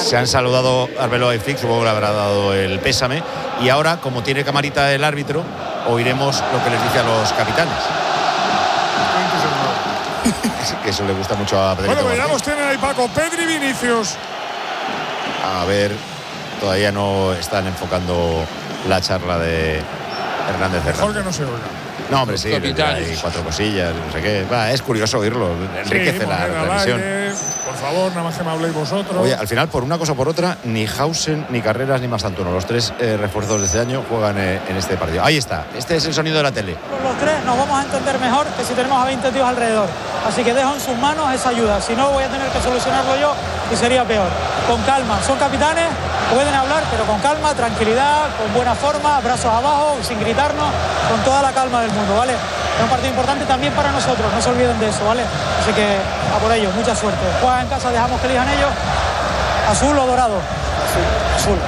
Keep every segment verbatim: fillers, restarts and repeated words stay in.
Se han saludado Arbeloa y Flick, supongo que le habrá dado el pésame. Y ahora, como tiene camarita el árbitro, oiremos lo que les dice a los capitanes. Que eso le gusta mucho a Pedrito. Bueno, ya los tienen ahí, Paco. Pedri y Vinicius. A ver, todavía no están enfocando la charla de Hernández Hernández. Mejor que no se oiga. No, hombre, sí, hay cuatro cosillas, no sé qué. Va, es curioso oírlo, enriquece sí, la transmisión. Por favor, nada más que me habléis vosotros. Oye, al final, por una cosa o por otra, ni Hausen, ni Carreras, ni Mastantuono, los tres eh, refuerzos de este año juegan eh, en este partido. Ahí está, este es el sonido de la tele. Con los tres nos vamos a entender mejor que si tenemos a veinte tíos alrededor. Así que dejo en sus manos esa ayuda. Si no, voy a tener que solucionarlo yo y sería peor. Con calma, son capitanes, pueden hablar, pero con calma, tranquilidad, con buena forma, brazos abajo, sin gritarnos, con toda la calma del mundo, ¿vale? Es un partido importante también para nosotros, no se olviden de eso, ¿vale? Así que a por ellos, mucha suerte. Juegan en casa, dejamos que elijan ellos. ¿Azul o dorado? Azul. Azul.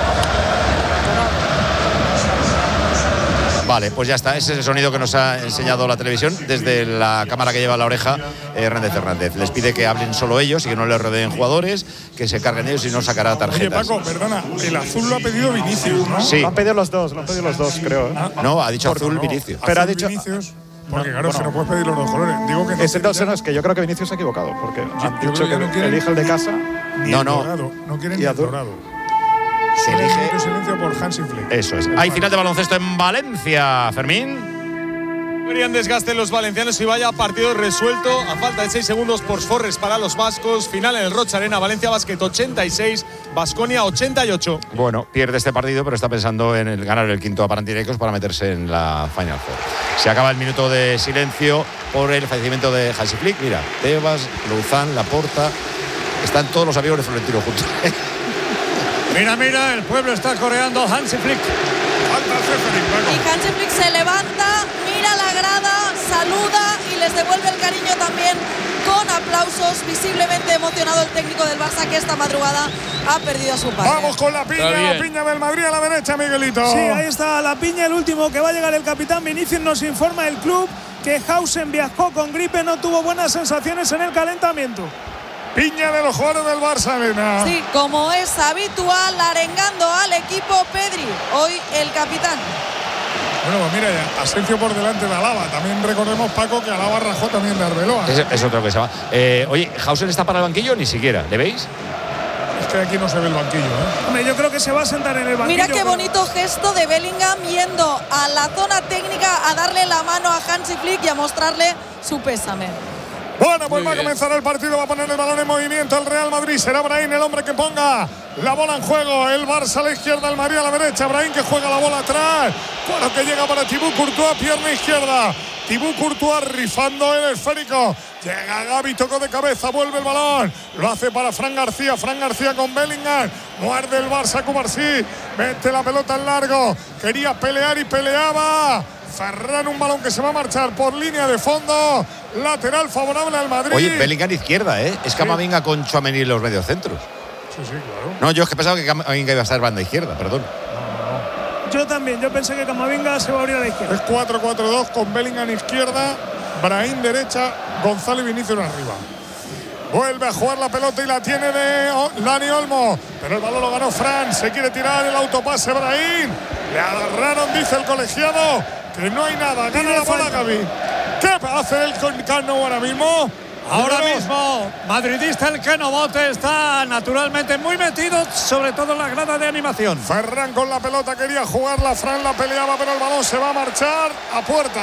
Vale, pues ya está. Ese es el sonido que nos ha enseñado la televisión desde la cámara que lleva a la oreja Hernández Hernández. Les pide que hablen solo ellos y que no les rodeen jugadores, que se carguen ellos y no sacará tarjetas. Oye, Paco, perdona, el azul lo ha pedido Vinicius, ¿no? Sí. Lo han pedido los dos, lo han pedido los dos, creo. ¿eh? No, ha dicho Por, azul no, Vinicius. Azul Pero ha dicho Vinicius, porque no, claro, bueno, si no puedes pedir los dos colores. Digo que no. Ese no, no, es que yo creo que Vinicius se ha equivocado, porque Yo, han yo dicho que, no que elige el de casa. Ni no, el no. Dorado, no quieren Y ni el azul. dorado. Se elige. Silencio por Hansi Flick. Eso es. Hay final de baloncesto en Valencia, Fermín. Querían desgaste los valencianos y vaya partido resuelto a falta de seis segundos por Forres para los vascos. Final en el Rocha Arena, Valencia Basket ochenta y seis, Baskonia ochenta y ocho. Bueno, pierde este partido, pero está pensando en el ganar el quinto a Panathinaikos para meterse en la Final Four. Se acaba el minuto de silencio por el fallecimiento de Hansi Flick. Mira, Tebas, Louzán, Laporta, están todos los amigos de Florentino juntos. Mira, mira, el pueblo está coreando Hansi Flick. Y Hansi Flick se levanta, mira la grada, saluda y les devuelve el cariño también con aplausos. Visiblemente emocionado el técnico del Barça, que esta madrugada ha perdido a su padre. Vamos con la piña, la piña del Madrid a la derecha, Miguelito. Sí, ahí está la piña, el último que va a llegar el capitán Vinicius. Nos informa el club que Hausen viajó con gripe, no tuvo buenas sensaciones en el calentamiento. Piña de los jugadores del Barça, Elena. Sí, como es habitual, arengando al equipo Pedri, hoy el capitán. Bueno, pues mira, ya, Asensio por delante de Alaba. También recordemos, Paco, que Alaba rajó también de Arbeloa. Es, es otro que se va. Eh, oye, ¿Hausen está para el banquillo? Ni siquiera, ¿le veis? Es que aquí no se ve el banquillo, ¿eh? Hombre, yo creo que se va a sentar en el banquillo. Mira qué bonito gesto de Bellingham yendo a la zona técnica a darle la mano a Hansi Flick y a mostrarle su pésame. Bueno, pues va a comenzar el partido, va a poner el balón en movimiento el Real Madrid. Será Brahim el hombre que ponga la bola en juego. El Barça a la izquierda, el Madrid a la derecha. Brahim que juega la bola atrás. Bueno, que llega para Thibaut Courtois, pierna izquierda. Thibaut Courtois rifando el esférico. Llega Gavi, tocó de cabeza, vuelve el balón. Lo hace para Fran García. Fran García con Bellingham. Muerde el Barça, Cubarsí. Mete la pelota en largo. Quería pelear y peleaba. Ferran, un balón que se va a marchar por línea de fondo. Lateral favorable al Madrid. Oye, Bellingham izquierda, ¿eh? Es Camavinga sí. con Tchouaméni en los mediocentros. Sí, sí, claro. No, yo es que pensaba que Camavinga iba a estar banda izquierda, perdón. No, no. Yo también, yo pensé que Camavinga se va a abrir a la izquierda. Es cuatro cuatro dos con Bellingham izquierda, Brahim derecha, Gonzalo y Vinicius arriba. Vuelve a jugar la pelota y la tiene de Dani Olmo. Pero el balón lo ganó Fran. Se quiere tirar el autopase Brahim. Le agarraron, dice el colegiado, que no hay nada. Gana la bola Gavi. ¿Qué hace el Cano ahora mismo? Ahora mismo, madridista el Keno Bote está naturalmente muy metido, sobre todo en la grada de animación. Ferran con la pelota, quería jugarla, Fran la peleaba, pero el balón se va a marchar a puerta.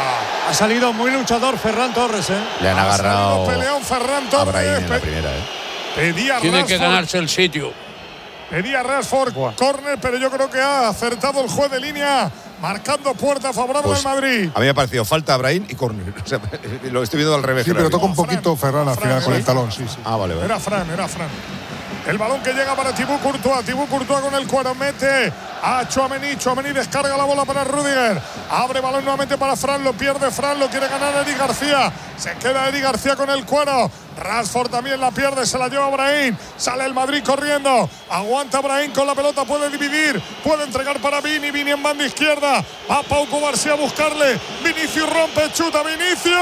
Ha salido muy luchador Ferran Torres, ¿eh? Le han agarrado peleón Ferran Torres. A Brahim en la primera, ¿eh? Pedía Tiene Rashford. que ganarse el sitio. Pedía Rashford, córner, pero yo creo que ha acertado el juez de línea, marcando puerta favorable pues, al Madrid. A mí me ha parecido falta a Brahim y córner. O sea, lo estoy viendo al revés. Sí, pero toca un poquito Ferran al final con el talón, sí, sí. Ah, vale, vale. Era Fran, era Fran. El balón que llega para Thibaut Courtois. Thibaut Courtois con el cuero mete a Tchouaméni. Tchouaméni descarga la bola para Rüdiger. Abre balón nuevamente para Fran. Lo pierde Fran. Lo quiere ganar Eric García. Se queda Eric García con el cuero. Rashford también la pierde, se la lleva Brahim. Sale el Madrid corriendo. Aguanta Brahim con la pelota, puede dividir, puede entregar para Vini. Vini en banda izquierda. Va Pau Cubarsí a buscarle. Vinicius rompe, chuta Vinicius.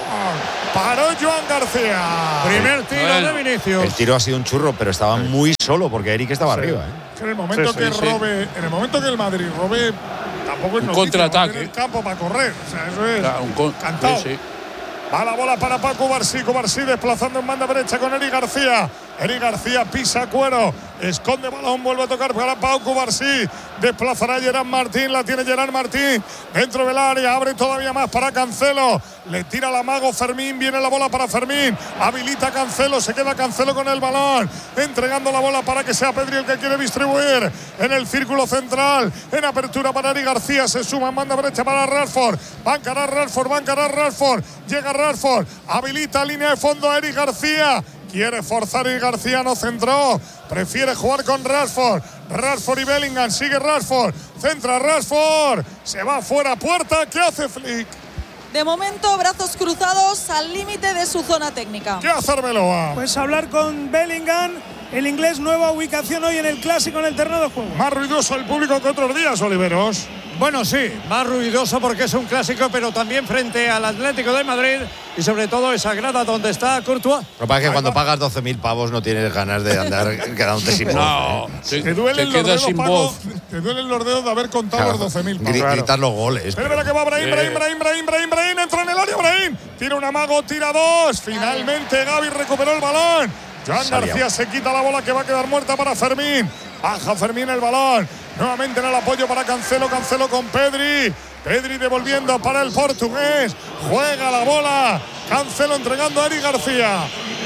Paró Joan García. Primer tiro bueno. de Vinicius. El tiro ha sido un churro, pero estaba muy solo porque Eric estaba sí. arriba. ¿eh? En el momento sí, que sí, robe, sí. en el momento que el Madrid robe, tampoco es un noticia, contraataque. No tiene el campo para correr. O sea, eso es claro, un con cantado. Sí, sí. Va la bola para Pau Cubarsí. Cubarsí desplazando en banda derecha con Eric García. Eric García pisa cuero. Esconde balón, vuelve a tocar para Pau Cubarsí. Desplazará Gerard Martín. La tiene Gerard Martín dentro del área. Abre todavía más para Cancelo. Le tira la mago Fermín. Viene la bola para Fermín. Habilita Cancelo. Se queda Cancelo con el balón. Entregando la bola para que sea Pedri el que quiere distribuir. En el círculo central. En apertura para Eric García. Se suma en banda derecha para Rashford. Va a encarar Rashford. Va a encarar Rashford. Llega Rashford. Habilita línea de fondo a Eric García. Quiere forzar y García no centró. Prefiere jugar con Rashford. Rashford y Bellingham. Sigue Rashford. Centra Rashford. Se va fuera puerta. ¿Qué hace Flick? De momento, brazos cruzados al límite de su zona técnica. ¿Qué hace Arbeloa? Pues hablar con Bellingham. El inglés, nueva ubicación hoy en el Clásico en el terreno de juego. Más ruidoso el público que otros días, Oliveros. Bueno, sí, más ruidoso porque es un clásico, pero también frente al Atlético de Madrid y sobre todo esa grada donde está Courtois. Lo que pasa es que cuando pagas doce mil pavos no tienes ganas de andar quedándote sin voz. No, ¿eh? te, te duelen te los dedos, sin Paco, voz. Te duelen los dedos de haber contado Claro. los doce mil pavos. Gri Claro. Gritar los goles. Pero la que va Brahim, Brahim, Brahim, Brahim, Brahim, Brahim. Entra en el área, Brahim. Tira un amago, tira dos. Finalmente Gavi recuperó el balón. Joan García se quita la bola que va a quedar muerta para Fermín. Baja Fermín el balón. Nuevamente en el apoyo para Cancelo. Cancelo con Pedri. Pedri devolviendo para el portugués. Juega la bola. Cancelo entregando a Eric García.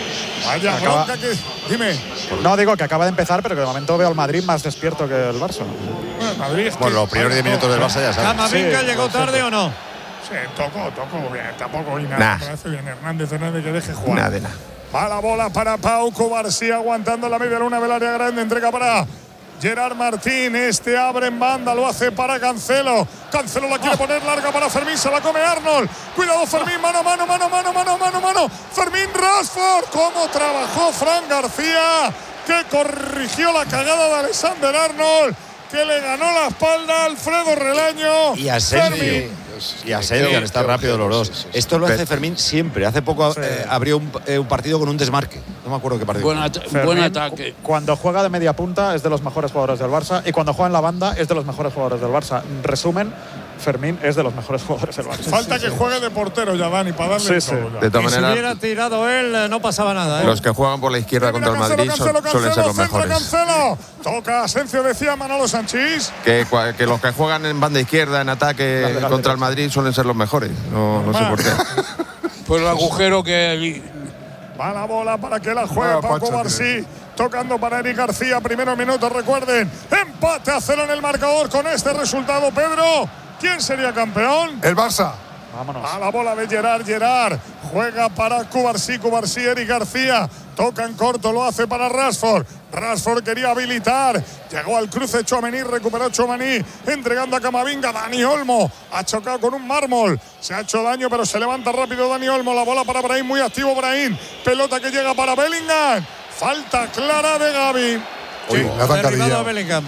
Vaya Acaba. bronca que. Dime. No, digo que acaba de empezar, pero que de momento veo al Madrid más despierto que el Barça. Bueno, Madrid es Bueno, que- los primeros diez minutos del Barça ya sabes. ¿Camavinga Sí, llegó tarde o no? Sí, tocó, tocó bien. Tampoco y nada. Nah. Me parece bien Hernández, Hernández que deje jugar. Nada de nada. Va la bola para Pau Cubarsí aguantando la media luna del área grande. Entrega para Gerard Martín. Este abre en banda, lo hace para Cancelo. Cancelo la quiere poner larga para Fermín. Se la come Arnold. Cuidado Fermín. Mano, mano, mano, mano, mano, mano, mano. Fermín Rashford. ¿Cómo trabajó Fran García? Que corrigió la cagada de Alexander Arnold. Que le ganó la espalda a Alfredo Relaño. Y Asensio. Fermín. Y Asensio, al estar rápido los dos. Sí, sí, sí. Esto lo Pero- hace Fermín siempre. Hace poco Sí. eh, abrió un, eh, un partido con un desmarque. No me acuerdo qué partido. Buen, at Fermín, buen ataque. Cuando juega de media punta es de los mejores jugadores del Barça y cuando juega en la banda es de los mejores jugadores del Barça. En resumen, Fermín es de los mejores jugadores del Barça. Falta que juegue de portero ya, Dani, para darle Sí, el sí. todo ya. De todas Y si maneras, hubiera tirado él, eh, no pasaba nada. ¿eh? los que juegan por la izquierda Mira, contra el Cancelo, Madrid Cancelo, son- suelen ser los Cancelo, mejores. centra Cancelo. Toca Asensio, decía Manolo Sanchís. Que, cua- que los que juegan en banda izquierda, en ataque Lateral contra el derecho. Madrid, suelen ser los mejores. No, no sé por qué. Por el agujero que hay. Va la bola para que la juegue Ah, Paco Pacha, Barsí. Tocando para Eric García. Primeros minutos, recuerden. Empate a cero en el marcador con este resultado, Pedro. ¿Quién sería campeón? El Barça. Vámonos. A la bola de Gerard, Gerard. Juega para Cubarsí, Cubarsí, Eric García. Toca en corto, lo hace para Rashford. Rashford quería habilitar. Llegó al cruce Tchouaméni, recuperó Tchouaméni. Entregando a Camavinga, Dani Olmo. Ha chocado con un mármol. Se ha hecho daño, pero se levanta rápido Dani Olmo. La bola para Brahim, muy activo Brahim. Pelota que llega para Bellingham. Falta clara de Gavi. Sí, la Derribado a zancadilla. Bellingham.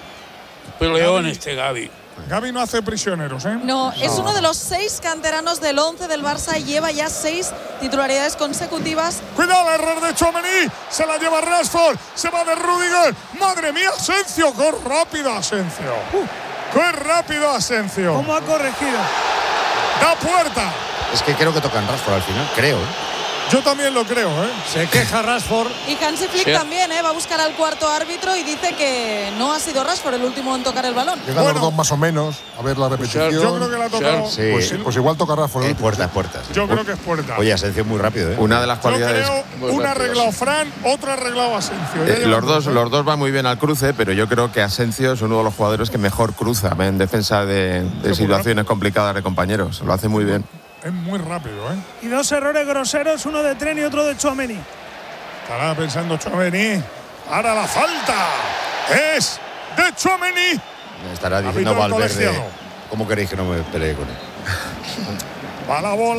Peleón este Gavi. Gavi no hace prisioneros, ¿eh? No, es uno de los seis canteranos del once del Barça y lleva ya seis titularidades consecutivas. Cuidado, el error de Tchouaméni. Se la lleva Rashford. Se va de Rudiger. Madre mía, Asensio. ¡Qué rápido, Asensio! ¡Qué rápido, Asensio! ¿Cómo ha corregido? ¡Da puerta! Es que creo que tocan Rashford al final, creo. ¿eh? Yo también lo creo, ¿eh? Se queja Rashford. Y Hansi Flick Sí. también, ¿eh? Va a buscar al cuarto árbitro y dice que no ha sido Rashford el último en tocar el balón. Llegan Bueno. los dos más o menos. A ver la repetición. Yo creo que la ha tocado. Sí. Pues, pues igual toca Rafa. Es puerta, es puerta. sí. Yo creo que es puerta. Oye, Asensio muy rápido, ¿eh? Una de las Yo cualidades. creo Muy una rápido, arreglado sí. Fran, otra arreglado Asensio. Ya Eh, llevan los dos, ¿eh? los dos van muy bien al cruce, pero yo creo que Asensio es uno de los jugadores que mejor cruza en defensa de, de situaciones complicadas de compañeros. Lo hace muy bien. Es muy rápido, ¿eh? Y dos errores groseros, uno de Tren y otro de Tchouaméni. Estará pensando Tchouaméni. Ahora la falta es de Tchouaméni. Me estará diciendo Árbitro Valverde. colegiado. ¿Cómo queréis que no me pelee con él? Va la bola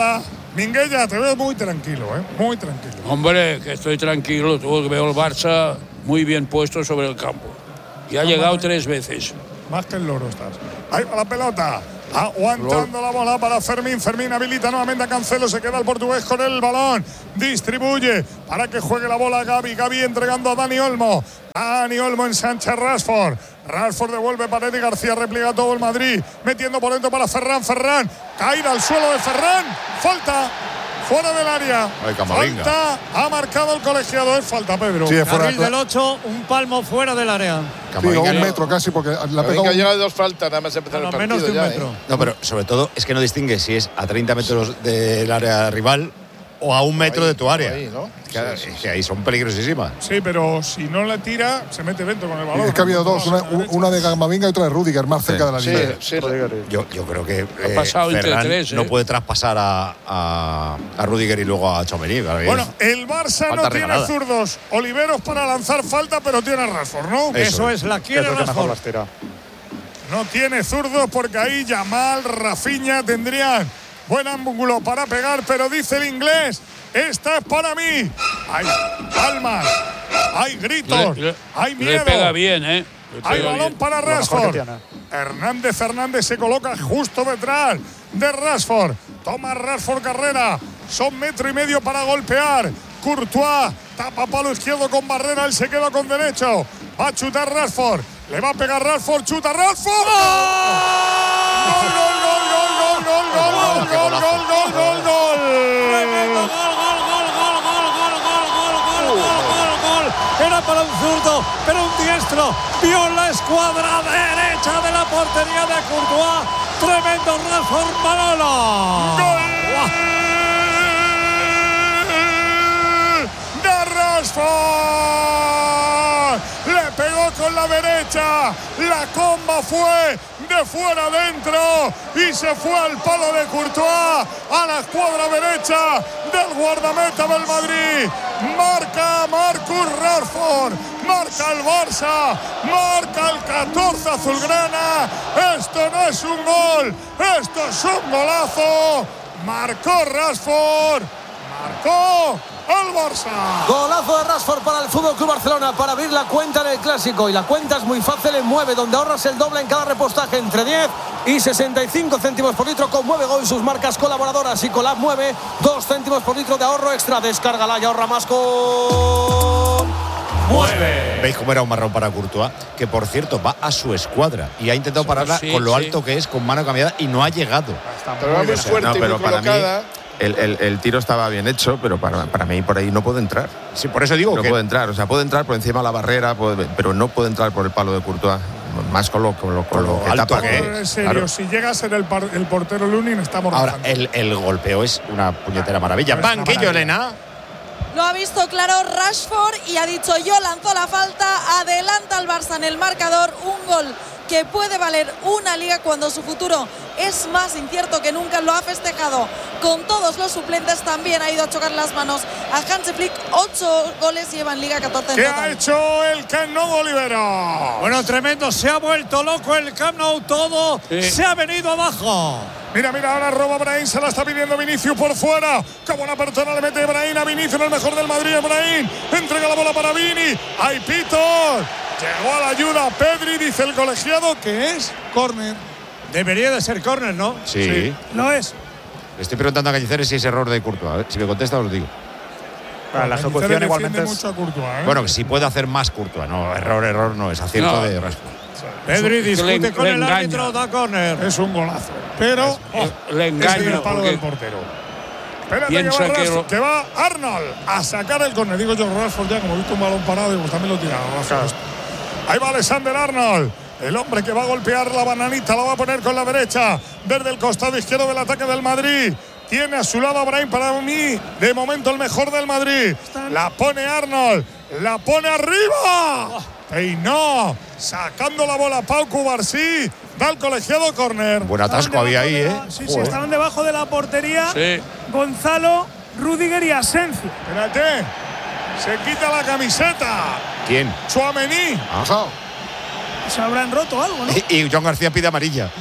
Minguella, te veo muy tranquilo, ¿eh? Muy tranquilo. Hombre, que estoy tranquilo. Tú veo el Barça muy bien puesto sobre el campo. Y ha llegado tres veces. Más que el loro estás. Ahí va la pelota. Aguantando la bola para Fermín. Fermín habilita nuevamente a Cancelo. Se queda el portugués con el balón. Distribuye para que juegue la bola Gavi. Gavi entregando a Dani Olmo. Dani Olmo ensancha a Rashford. Rashford devuelve para Eddie García. Repliega todo el Madrid. Metiendo por dentro para Ferran. Ferran. Caída al suelo de Ferran. Falta. Fuera del área. Ay, Camavinga. Falta. Ha marcado el colegiado. Es falta, Pedro. Sí, es fuera. Carril del ocho, un palmo fuera del área. Sí, un metro casi, porque la pegó. Ha llegado dos faltas, nada más empezar el partido. Menos de un ya, metro. ¿eh? No, pero sobre todo es que no distingue si es a treinta metros del área rival o a un metro Ahí, de tu área. ahí, ¿no? Que, Sí, sí, que ahí son peligrosísimas. Sí, pero si no la tira, se mete dentro con el balón. Es que ha habido dos, una, una de Camavinga y otra de Rudiger, más cerca de la Sí, línea. sí. Yo, yo creo que Ha pasado entre Ferran tres, ¿eh? no puede traspasar a, a, a Rudiger y luego a Tchouaméni. Bueno, el Barça Falta no tiene regalada. zurdos. Oliveros para lanzar falta, pero tiene a Rashford, ¿no? Eso Eso es. es, la Que quiere es el que mejor Rashford. las tira. No tiene zurdos porque ahí Yamal, Rafinha tendrían buen ángulo para pegar, pero dice el inglés, esta es para mí. Hay palmas, hay gritos, Le, le- hay le miedo. pega bien, ¿eh? Le Hay pega balón bien. para Lo mejor que Rashford. tiene. Hernández Hernández se coloca justo detrás de Rashford. Toma Rashford carrera. Son metro y medio para golpear. Courtois tapa palo izquierdo con Barrera. Él se queda con derecho. Va a chutar Rashford. Le va a pegar Rashford. Chuta Rashford. ¡Gol, gol, gol, gol, gol, gol, gol, gol, gol, gol, gol, gol! Tremendo gol, gol, gol, gol, gol, gol, gol, gol, gol, gol, gol. Era para un zurdo, pero un diestro vio la escuadra derecha de la portería de Courtois. Tremendo Rashford Manolo. ¡Gol! ¡De Rashford! Le pegó con la derecha. La comba fue de fuera adentro y se fue al palo de Courtois, a la escuadra derecha del guardameta del Madrid. Marca Marcus Rashford. Marca el Barça. Marca el catorce azulgrana. Esto no es un gol. Esto es un golazo. Marcó Rashford. Marcó el Barça. Golazo de Rashford para el F C Barcelona para abrir la cuenta en el Clásico. Y la cuenta es muy fácil en Mueve, donde ahorras el doble en cada repostaje entre diez y sesenta y cinco céntimos por litro con Mueve Go y sus marcas colaboradoras. Y con la Mueve, dos céntimos por litro de ahorro extra. Descárgala y ahorra más con Mueve. ¿Veis cómo era un marrón para Courtois? Que por cierto va a su escuadra y ha intentado pararla Sí, con lo sí. alto que es, con mano cambiada y no ha llegado. Pero va muy fuerte No, y pero muy para mí colocada. el, el- el tiro estaba bien hecho, pero para, para mí por ahí no puede entrar. Sí, por eso digo No que puede entrar, o sea, puede entrar por encima de la barrera, puede- pero no puede entrar por el palo de Courtois. Más con lo, con lo, con Con lo lo que alto tapa que que es. En es. serio, Claro. si llega a ser el, par- el portero Lunin, estamos ahora rozando. el, el golpeo es una puñetera maravilla. Es una Banquillo, maravilla. Elena. Lo ha visto claro Rashford y ha dicho yo, lanzó la falta, adelanta al Barça en el marcador, un gol que puede valer una liga cuando su futuro es más incierto que nunca. Lo ha festejado con todos los suplentes, también ha ido a chocar las manos a Hansi Flick. Ocho goles lleva en liga, catorce en ¿Qué total. ha hecho el Camp Nou, Olivero? Bueno, tremendo, se ha vuelto loco el Camp Nou, todo Sí. se ha venido abajo. Mira, mira, ahora roba Brahim, se la está pidiendo Vinicius por fuera. Qué buena persona le mete Brahim a Vinicius, el mejor del Madrid. Brahim entrega la bola para Vini. ¡Hay pitos! Llegó a la ayuda Pedri, dice el colegiado que es córner. Debería de ser córner, ¿no? Sí. Lo es. Le estoy preguntando a Cañizares si es error de Courtois. A ver, si me contesta os lo digo. Para la Cañizares ejecución defiende igualmente es. mucho a Courtois, ¿eh? Bueno, que si puede hacer más Courtois. No, error, error no es. Acierto No. de Rashford. Pedri discute le- con le el engaña. árbitro, da córner. Es un golazo. Pero oh, Le es en engaña el palo porque del portero. Espérate piensa que va, que Ras- lo- que va Arnold a sacar el córner. Digo yo, Rashford ya, como he visto un balón parado, digo, también lo tira. Rashford. Ahí va Alexander Arnold. El hombre que va a golpear la bananita la va a poner con la derecha. Desde el costado izquierdo del ataque del Madrid. Tiene a su lado a Brahim, para mí, de momento el mejor del Madrid. La pone Arnold. La pone arriba. Peinó. Sacando la bola Pau Cubarsí. Da el colegiado córner. Buen atasco había ahí, ¿eh? Sí, sí, Joder. estaban debajo de la portería Sí. Gonzalo, Rudiger y Asensio. Espérate. Se quita la camiseta. ¿Quién? Tchouaméni. Pasado. Se habrán roto algo, ¿no? Y, y John García pide amarilla.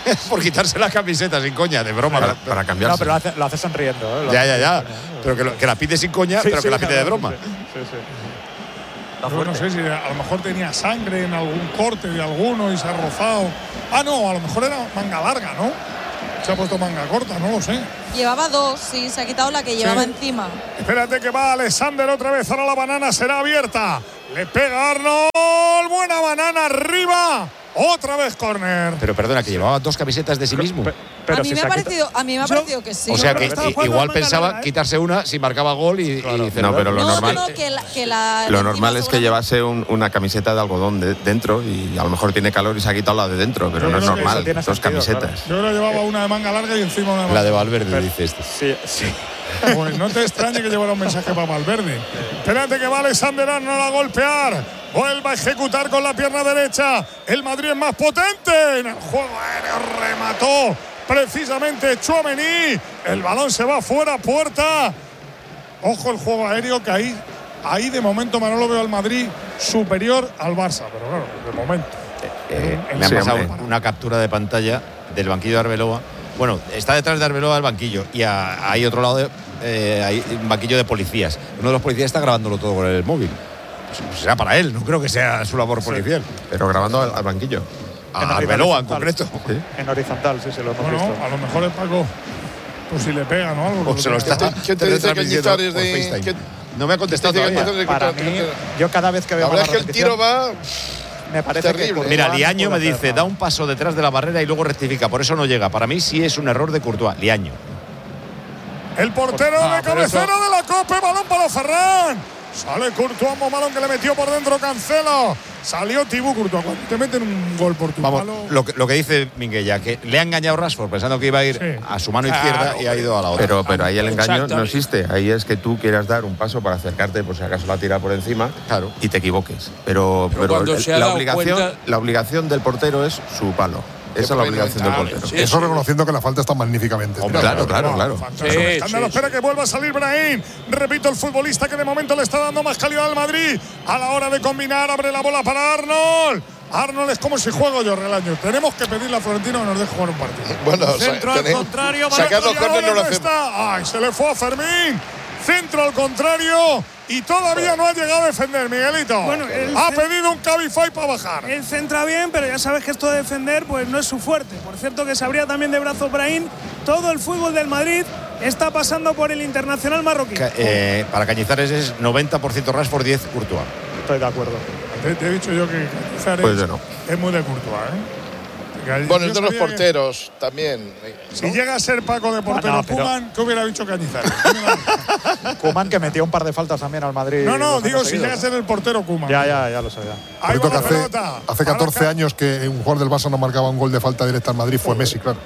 por quitarse la camiseta sin coña, de broma. Para, para cambiarse. No, pero lo hace, lo hace sonriendo. ¿eh? Lo ya, hace ya, ya. coña, ¿eh? Pero que, lo, que la pide sin coña, Sí, pero sí, que la pide claro, de broma. Sí, sí. Yo no sé si a lo mejor tenía sangre en algún corte de alguno y se ha rozado. Ah, no, a lo mejor era manga larga, ¿no? Se ha puesto manga corta, no lo sé. Llevaba dos, sí, se ha quitado la que llevaba Sí. encima. Espérate que va Alexander otra vez. Ahora la banana será abierta. Le pega Arnold. Buena banana arriba. Otra vez córner. Pero perdona, que llevaba dos camisetas de sí mismo. Pero a mí si me se ha ha quitado- parecido, a mí me ha parecido que sí. O sea ¿no? que estaba i- jugando igual manga pensaba larga, ¿eh? quitarse una si marcaba gol y, y celebrar. No, pero lo no, normal, no, no, que la, que la lo de normal encima es que llevase un- una camiseta de algodón de- dentro y a lo mejor tiene calor y se ha quitado la de dentro, pero Yo no es creo que normal. eso tiene Dos sentido, camisetas. Yo creo que llevaba una de manga larga y encima una de La manga de Valverde, dice este. Sí, sí. Pues no te extrañe que llevara un mensaje para Valverde. Espérate que va Alexander Arnold a golpear. Vuelve a ejecutar con la pierna derecha. El Madrid es más potente. En el juego aéreo remató precisamente Tchouaméni. El balón se va fuera, puerta. Ojo el juego aéreo que ahí, ahí de momento Manolo veo al Madrid superior al Barça. Pero claro, de momento. Eh, En- me han Sí, pasado hombre. una captura de pantalla del banquillo de Arbeloa. Bueno, está detrás de Arbeloa el banquillo y a- hay otro lado, de, eh, hay un banquillo de policías. Uno de los policías está grabándolo todo con el móvil. Pues será para él, no creo que sea su labor policial. Pero grabando al, al banquillo. A Arbeloa en concreto. ¿Sí? En horizontal, sí, sí, lo hemos Bueno, visto. a lo mejor es Paco. Pues si le pegan o algo. O se lo está ¿Quién te- quién te dice que retransmitiendo Cañizares por de- FaceTime. que- No me ha contestado ¿Quién te dice todavía. que Cañizares Para de- mí, yo cada vez que La veo verdad más es que el tiro va. me parece terrible. que Mira, Courtois Liaño no me puede dice, hacer da nada. un paso detrás de la barrera y luego rectifica. Por eso no llega. Para mí sí es un error de Courtois. Liaño. El portero Ah, de pero cabecera eso- de la Copa, balón para Ferran. Sale Courtois, un balón que le metió por dentro Cancelo. Salió Tibú Courtois. Cuando te meten un gol por tu Vamos, palo. lo que, lo que dice Minguella, que le ha engañado Rashford pensando que iba a ir Sí. a su mano izquierda Claro, y ha ido a la otra. Pero, pero ahí el engaño no Exactamente. existe. Ahí es que tú quieras dar un paso para acercarte, por si acaso la tira por encima, Claro. y te equivoques. Pero, Pero pero cuando el- se ha la, dado obligación, cuenta- la obligación del portero es su palo. Esa es la obligación del portero. Sí, Eso sí. reconociendo que la falta está magníficamente. Hombre, Claro, claro, claro. Fantástico. Sí, Escándalo, sí, espera sí. que vuelva a salir Brahim. Repito, el futbolista que de momento le está dando más calidad al Madrid. A la hora de combinar, abre la bola para Arnold. Arnold es como si juego yo, Relaño. Tenemos que pedirle a Florentino que nos deje jugar un partido. Bueno, Centro al tenemos- contrario, sacar los Y corners ahora no lo no hacemos. está. Ay, se le fue a Fermín. Centro al contrario. Y todavía no ha llegado a defender, Miguelito. Bueno, el ha cen- pedido un Cabify para bajar. Él centra bien, pero ya sabes que esto de defender pues no es su fuerte. Por cierto que se abría también de brazo Brahim. Todo el fútbol del Madrid está pasando por el internacional marroquí. Ca- eh, para Cañizares es noventa por ciento Rashford, diez Courtois. Estoy de acuerdo. Te, te he dicho yo que Cañizares Pues yo no. es muy de Courtois, ¿eh? Que Bueno, yo es de los sabía que porteros también. Si llega a ser Paco de portero Ah, no, pero- Koeman, ¿qué hubiera dicho Cañizares? Koeman que metió un par de faltas también al Madrid. No, no, los digo años si llega a seguidos, ser el portero Koeman. ¿no? Ya, ya, ya lo sabía. Ahí Por va cierto, la que hace, pelota. hace catorce Ahora años que un jugador del Barça no marcaba un gol de falta directa al Madrid, fue Messi, claro.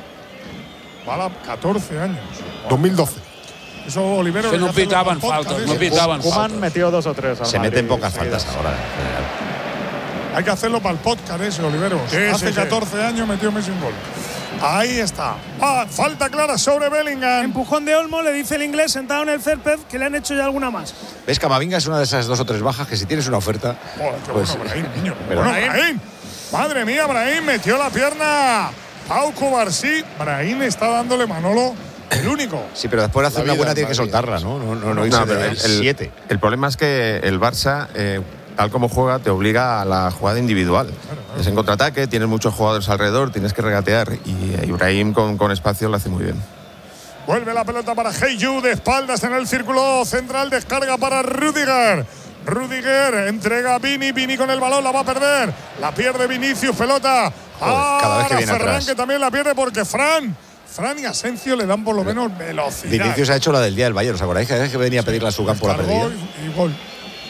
Vale, catorce años. dos mil doce. Eso Olivero. Que no ya hace pitaban los podcast, faltas, ¿eh? no pitaban Koeman faltas. metió dos o tres al Se Madrid meten pocas seguidas. faltas ahora. en general. Hay que hacerlo para el podcast ese, Olivero. Sí, Hace sí, sí. catorce años metió Messi un gol. Ahí está. Ah, falta clara sobre Bellingham. Empujón de Olmo, le dice el inglés sentado en el césped que le han hecho ya alguna más. ¿Ves? Camavinga es una de esas dos o tres bajas que si tienes una oferta. Joder, qué pues, bueno, Brahim, niño. pero- Bueno, Brahim. Madre mía, Brahim metió la pierna. Pau Cubarsí. Brahim está dándole Manolo el único. Sí, pero después de hacer La una vida buena es tiene que Madrid. soltarla, ¿no? No, no, no No, irse pero de el, el- siete. el problema es que el Barça, eh, tal como juega, te obliga a la jugada individual. Es en contraataque, tienes muchos jugadores alrededor, tienes que regatear. Y eh, Ibrahim con, con espacio lo hace muy bien. Vuelve la pelota para Heyu, de espaldas en el círculo central, descarga para Rüdiger. Rüdiger entrega a Vini, Vini con el balón, la va a perder. La pierde Vinicius, pelota. Joder, cada vez que Ahora viene Ferran, atrás. que también la pierde porque Fran. Fran y Asencio le dan por lo menos velocidad. Vinicius ha hecho la del día del Bayern, ¿os acordáis? Cada vez que venía a pedirle a su campo la Cargó perdida. y, y gol.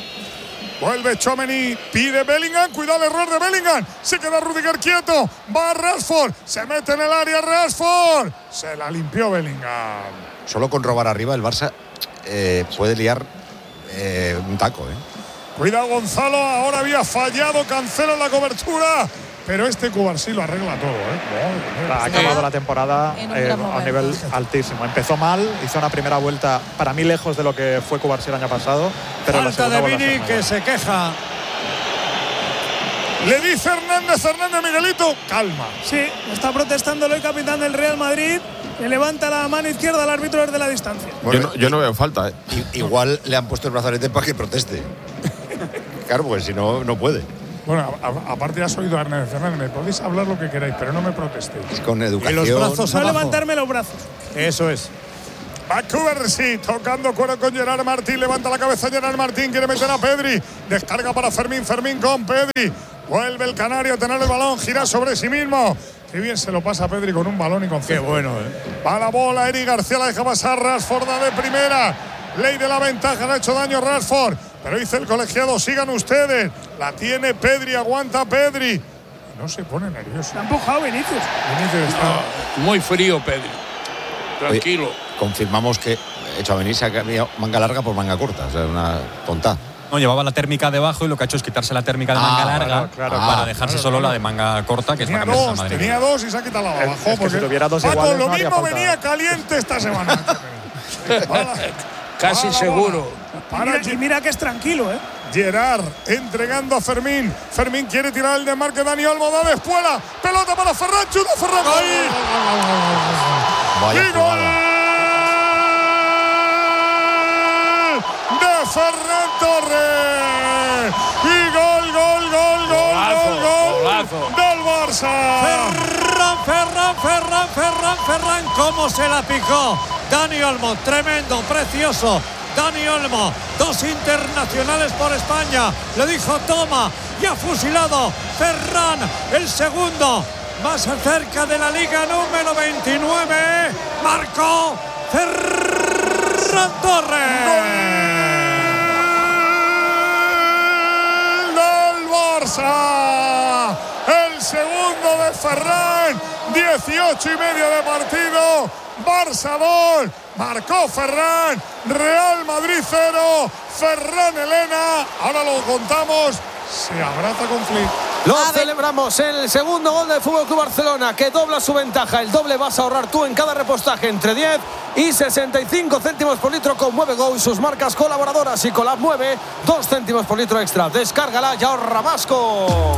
Vuelve Tchouaméni, pide Bellingham, cuidado el error de Bellingham. Se queda Rüdiger quieto, va Rashford, se mete en el área Rashford. Se la limpió Bellingham. Solo con robar arriba el Barça eh, puede liar eh, un taco, ¿eh? Cuidado Gonzalo, ahora había fallado Cancelo en la cobertura. Pero este Cubarsí lo arregla todo, ¿eh? Ha acabado la temporada En un eh, gran a un momento. nivel altísimo. Empezó mal, hizo una primera vuelta para mí lejos de lo que fue Cubarsí el año pasado, pero la Falta segunda de vuelve a ser Vini muy que buena. se queja. Le dice Hernández, Hernández, Miguelito, calma. Sí, está protestando el hoy capitán del Real Madrid. Le levanta la mano izquierda al árbitro desde la distancia. Bueno, yo, no, yo no veo falta. ¿eh? Igual le han puesto el brazalete para que proteste. Claro, pues si no, no puede. Bueno, a, a, aparte has oído a Hernández Hernández, me podéis hablar lo que queráis, pero no me protestéis. Con educación. Y los brazos No abajo. levantarme los brazos. Eso es. Vancouver sí, tocando cuero con Gerard Martín, levanta la cabeza Gerard Martín, quiere meter a Pedri, descarga para Fermín, Fermín con Pedri, vuelve el canario a tener el balón, gira sobre sí mismo. Qué bien se lo pasa a Pedri con un balón y con Qué bueno, ¿eh? Va la bola, Eric García la deja pasar, Rashford da de primera. Ley de la ventaja, le ha hecho daño Rashford. Pero dice el colegiado, sigan ustedes. La tiene Pedri, aguanta Pedri. No se pone nervioso. Se ha empujado Vinicius. Vinicius está… No, muy frío, Pedri. Tranquilo. Oye, confirmamos que hecho a venir se ha cambiado manga larga por manga corta. O sea, una tonta. No, llevaba la térmica debajo y lo que ha hecho es quitarse la térmica de Ah, manga claro, larga claro, para claro, dejarse claro, solo claro. la de manga corta, que Tenía es la que dos, Madrid. tenía dos y se ha quitado la de abajo. Es que porque si tuviera dos Paco, iguales, lo no haría mismo falta. venía caliente esta semana. Bala. Casi Bala, seguro. bala. Y Para mira, y mira que es tranquilo, ¿eh? Gerard entregando a Fermín. Fermín quiere tirar el desmarque. Dani Olmo da de espuela. Pelota para Ferran. Chuta Ferran. ¡Ahí! Vaya ¡Y gol! jugada. De Ferran Torres. Y gol, gol, gol, gol, Golazo, gol, gol golazo. del Barça. Ferran, Ferran, Ferran, Ferran, Ferran, cómo se la picó. Dani Olmo, tremendo, precioso. Dani Olmo, dos internacionales por España. Le dijo toma y ha fusilado Ferran, el segundo, más cerca de la liga número veintinueve. Marcó Ferran Torres. Del Barça. El segundo de Ferran. dieciocho y medio de partido. Barça dos. Marcó Ferran. Real Madrid cero. Ferran Elena. Ahora lo contamos. Se abraza con Flick. Lo celebramos, el segundo gol del F C Barcelona, que dobla su ventaja. El doble vas a ahorrar tú en cada repostaje entre diez y sesenta y cinco céntimos por litro con Muevego y sus marcas colaboradoras. Y con la Mueve, dos céntimos por litro extra. Descárgala y ahorra más con…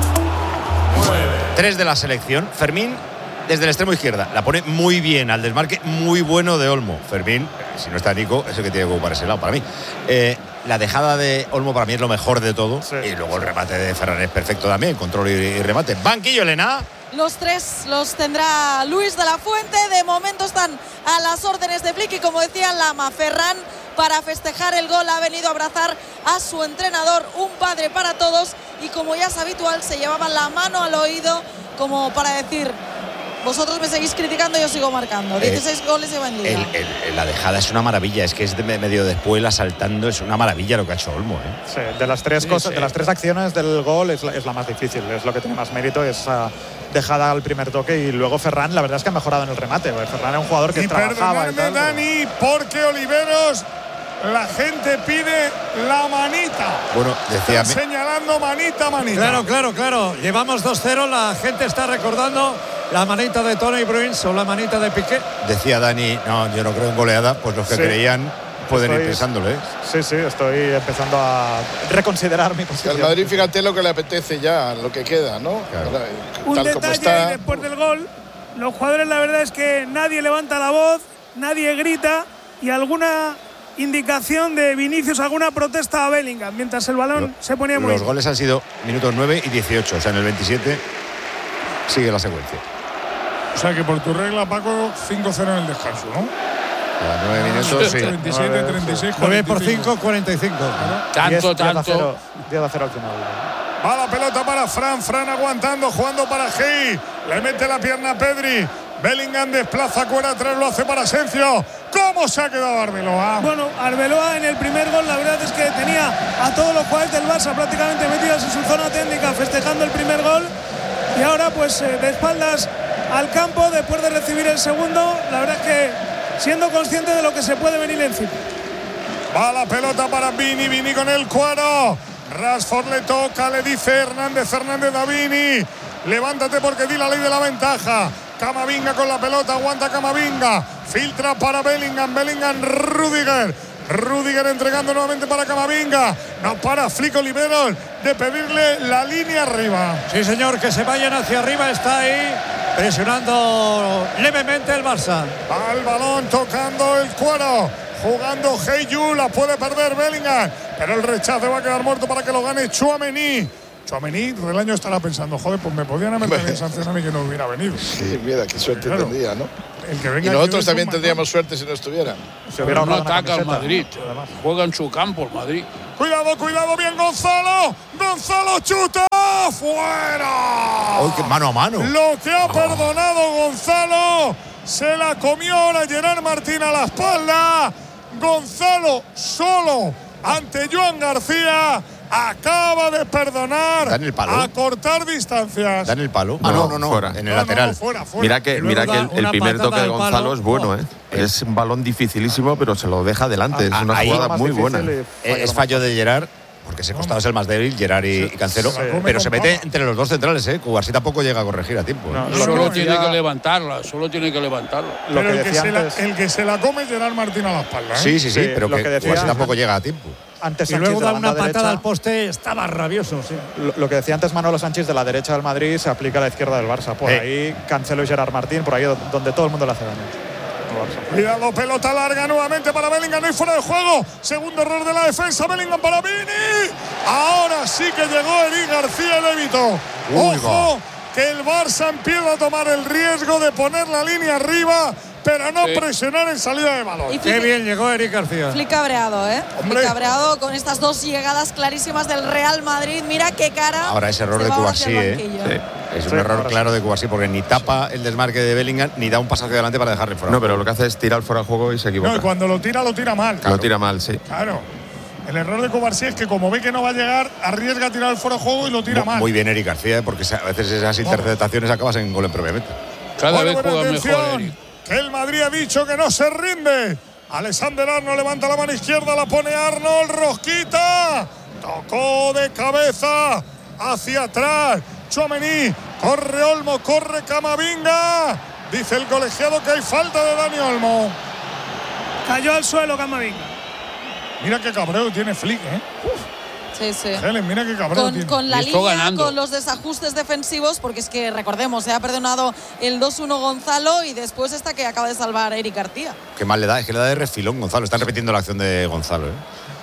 Tres de la selección. Fermín desde el extremo izquierda. La pone muy bien al desmarque, muy bueno de Olmo. Fermín, si no está Nico, es el que tiene que ocupar ese lado para mí. Eh, la dejada de Olmo para mí es lo mejor de todo. Sí. Y luego el remate de Ferran es perfecto también. Control y, y remate. Banquillo, Elena. Los tres los tendrá Luis de la Fuente. De momento están a las órdenes de Flick y, como decía Lama, Ferran, para festejar el gol, ha venido a abrazar a su entrenador, un padre para todos, y como ya es habitual, se llevaban la mano al oído como para decir: vosotros me seguís criticando, yo sigo marcando. dieciséis eh, goles lleva en liga. El, el, la dejada es una maravilla, es que es de medio de espuela saltando, es una maravilla lo que ha hecho Olmo. ¿eh? Sí, de las tres sí, cosas, sí. de las tres acciones del gol es la, es la más difícil, es lo que tiene más mérito, esa dejada al primer toque, y luego Ferran, la verdad es que ha mejorado en el remate. Ferran era un jugador que y trabajaba y tal, Dani, porque Oliveros, la gente pide la manita. Bueno, decía Está señalando manita, manita. Claro, claro, claro. Llevamos dos cero, la gente está recordando la manita de Toni Bruins o la manita de Piqué. Decía Dani, no, yo no creo en goleada, pues los que sí. creían pueden estoy, ir pensándolo, ¿eh? Sí, sí, estoy empezando a reconsiderar mi posición. Al Madrid, fíjate lo que le apetece ya, lo que queda, ¿no? Claro. Un Tal detalle como está. y después del gol, los jugadores, la verdad es que nadie levanta la voz, nadie grita, y alguna indicación de Vinicius, alguna protesta a Bellingham, mientras el balón Lo, se ponía muy… Los goles han sido minutos nueve y dieciocho, o sea, en el veintisiete sigue la secuencia. O sea que por tu regla, Paco, cinco cero en el descanso, ¿no? A nueve minutos, sí. veintisiete, treinta y seis, nueve por cinco, cuarenta y cinco. Tanto, tanto. diez a cero al final. Va la pelota para Fran, Fran aguantando, jugando para Gei. Le mete la pierna a Pedri. Bellingham desplaza cuerda atrás, lo hace para Asensio. ¿Cómo se ha quedado Arbeloa? Bueno, Arbeloa en el primer gol, la verdad es que tenía a todos los jugadores del Barça prácticamente metidos en su zona técnica festejando el primer gol. Y ahora, pues, eh, de espaldas al campo, después de recibir el segundo, la verdad es que siendo consciente de lo que se puede venir encima. Va la pelota para Vini, Vini con el cuero. Rashford le toca, le dice Hernández, Hernández a Vini. Levántate porque di la ley de la ventaja. Camavinga con la pelota, aguanta Camavinga. Filtra para Bellingham, Bellingham, Rudiger. Rüdiger entregando nuevamente para Camavinga. No para Flick Oliveros de pedirle la línea arriba. Sí, señor, que se vayan hacia arriba. Está ahí presionando levemente el Barça. Al balón, tocando el cuero. Jugando Heyu, la puede perder Bellingham. Pero el rechace va a quedar muerto para que lo gane Tchouaméni. Tchouaméni, Relaño estará pensando, joder, pues me podían haber también sancionado y que no hubiera venido. Sí, mira, qué suerte claro. tendría, ¿no? El que venga y nosotros también tendríamos suerte si no estuviera. Se hubiera no ataca al Madrid, juega en su campo el Madrid. Cuidado, cuidado, bien Gonzalo. Gonzalo chuta, fuera. Oh, qué mano a mano. Lo que ha perdonado Gonzalo, se la comió ahora Gerard Martín a la espalda. Gonzalo solo ante Joan García. Acaba de perdonar. ¿Da en el palo? A cortar distancias. ¿Da en el palo? No, ah, no, no, no, fuera. En el no, lateral. No, fuera, fuera. Mira que, mira que el, el primer toque de Gonzalo palo. es bueno, ¿eh? Es un balón dificilísimo, pero se lo deja adelante. Es una ahí jugada muy buena. Es fallo de Gerard, porque ese costado es el más débil, Gerard y, y Cancelo. Sí, pero se mete entre los dos centrales, ¿eh? Cubarsí tampoco llega a corregir a tiempo. No, solo no, tiene ya... que levantarla, solo tiene que levantarla. Pero que el, que se la, el que se la come es Gerard Martín a la espalda, ¿eh? Sí, sí, sí, sí pero que, que Cubarsí tampoco llega a tiempo. Antes y luego da una patada derecha, al poste, estaba rabioso. Sí. Lo, lo que decía antes Manolo Sánchez, de la derecha del Madrid se aplica a la izquierda del Barça. Por eh. ahí Cancelo y Gerard Martín, por ahí donde todo el mundo le hace daño. Cuidado, pelota larga nuevamente para Bellingham, no hay fuera de juego. Segundo error de la defensa, Bellingham para Vini. Ahora sí que llegó Eric García y evitó. Ojo, que el Barça empieza a tomar el riesgo de poner la línea arriba, pero no sí. presionar en salida de balón. Y Qué bien llegó Eric García. Flick cabreado, ¿eh? Flick cabreado con estas dos llegadas clarísimas del Real Madrid. Mira qué cara. Ahora ese error de Cubarsí, ¿eh? Sí. Es un sí, error claro de Cubarsí, porque ni tapa el desmarque de Bellingham ni da un paso hacia adelante para dejarle fuera. No, pero lo que hace es tirar fuera de juego y se equivoca. No, y cuando lo tira, lo tira mal. Claro. Lo tira mal, sí. Claro. El error de Cubarsí es que como ve que no va a llegar, arriesga a tirar el fuera de juego y lo tira muy, mal. Muy bien Eric García, porque a veces esas interceptaciones acabas en gol propiamente. Cada bueno, vez juega mejor, Eric. Que el Madrid ha dicho que no se rinde. Alexander Arnold levanta la mano izquierda, la pone Arnold, rosquita. Tocó de cabeza hacia atrás. Tchouaméni, corre Olmo, corre Camavinga. Dice el colegiado que hay falta de Dani Olmo. Cayó al suelo Camavinga. Mira qué cabreo tiene Flick, ¿eh? Uf. Sí, sí. Helen, mira qué cabrón con, tiene. con la línea, ganando. Con los desajustes defensivos, porque es que recordemos, se ha perdonado el dos uno Gonzalo y después esta que acaba de salvar Eric García. Qué mal le da, es que le da de refilón Gonzalo. Están repitiendo la acción de Gonzalo, ¿eh?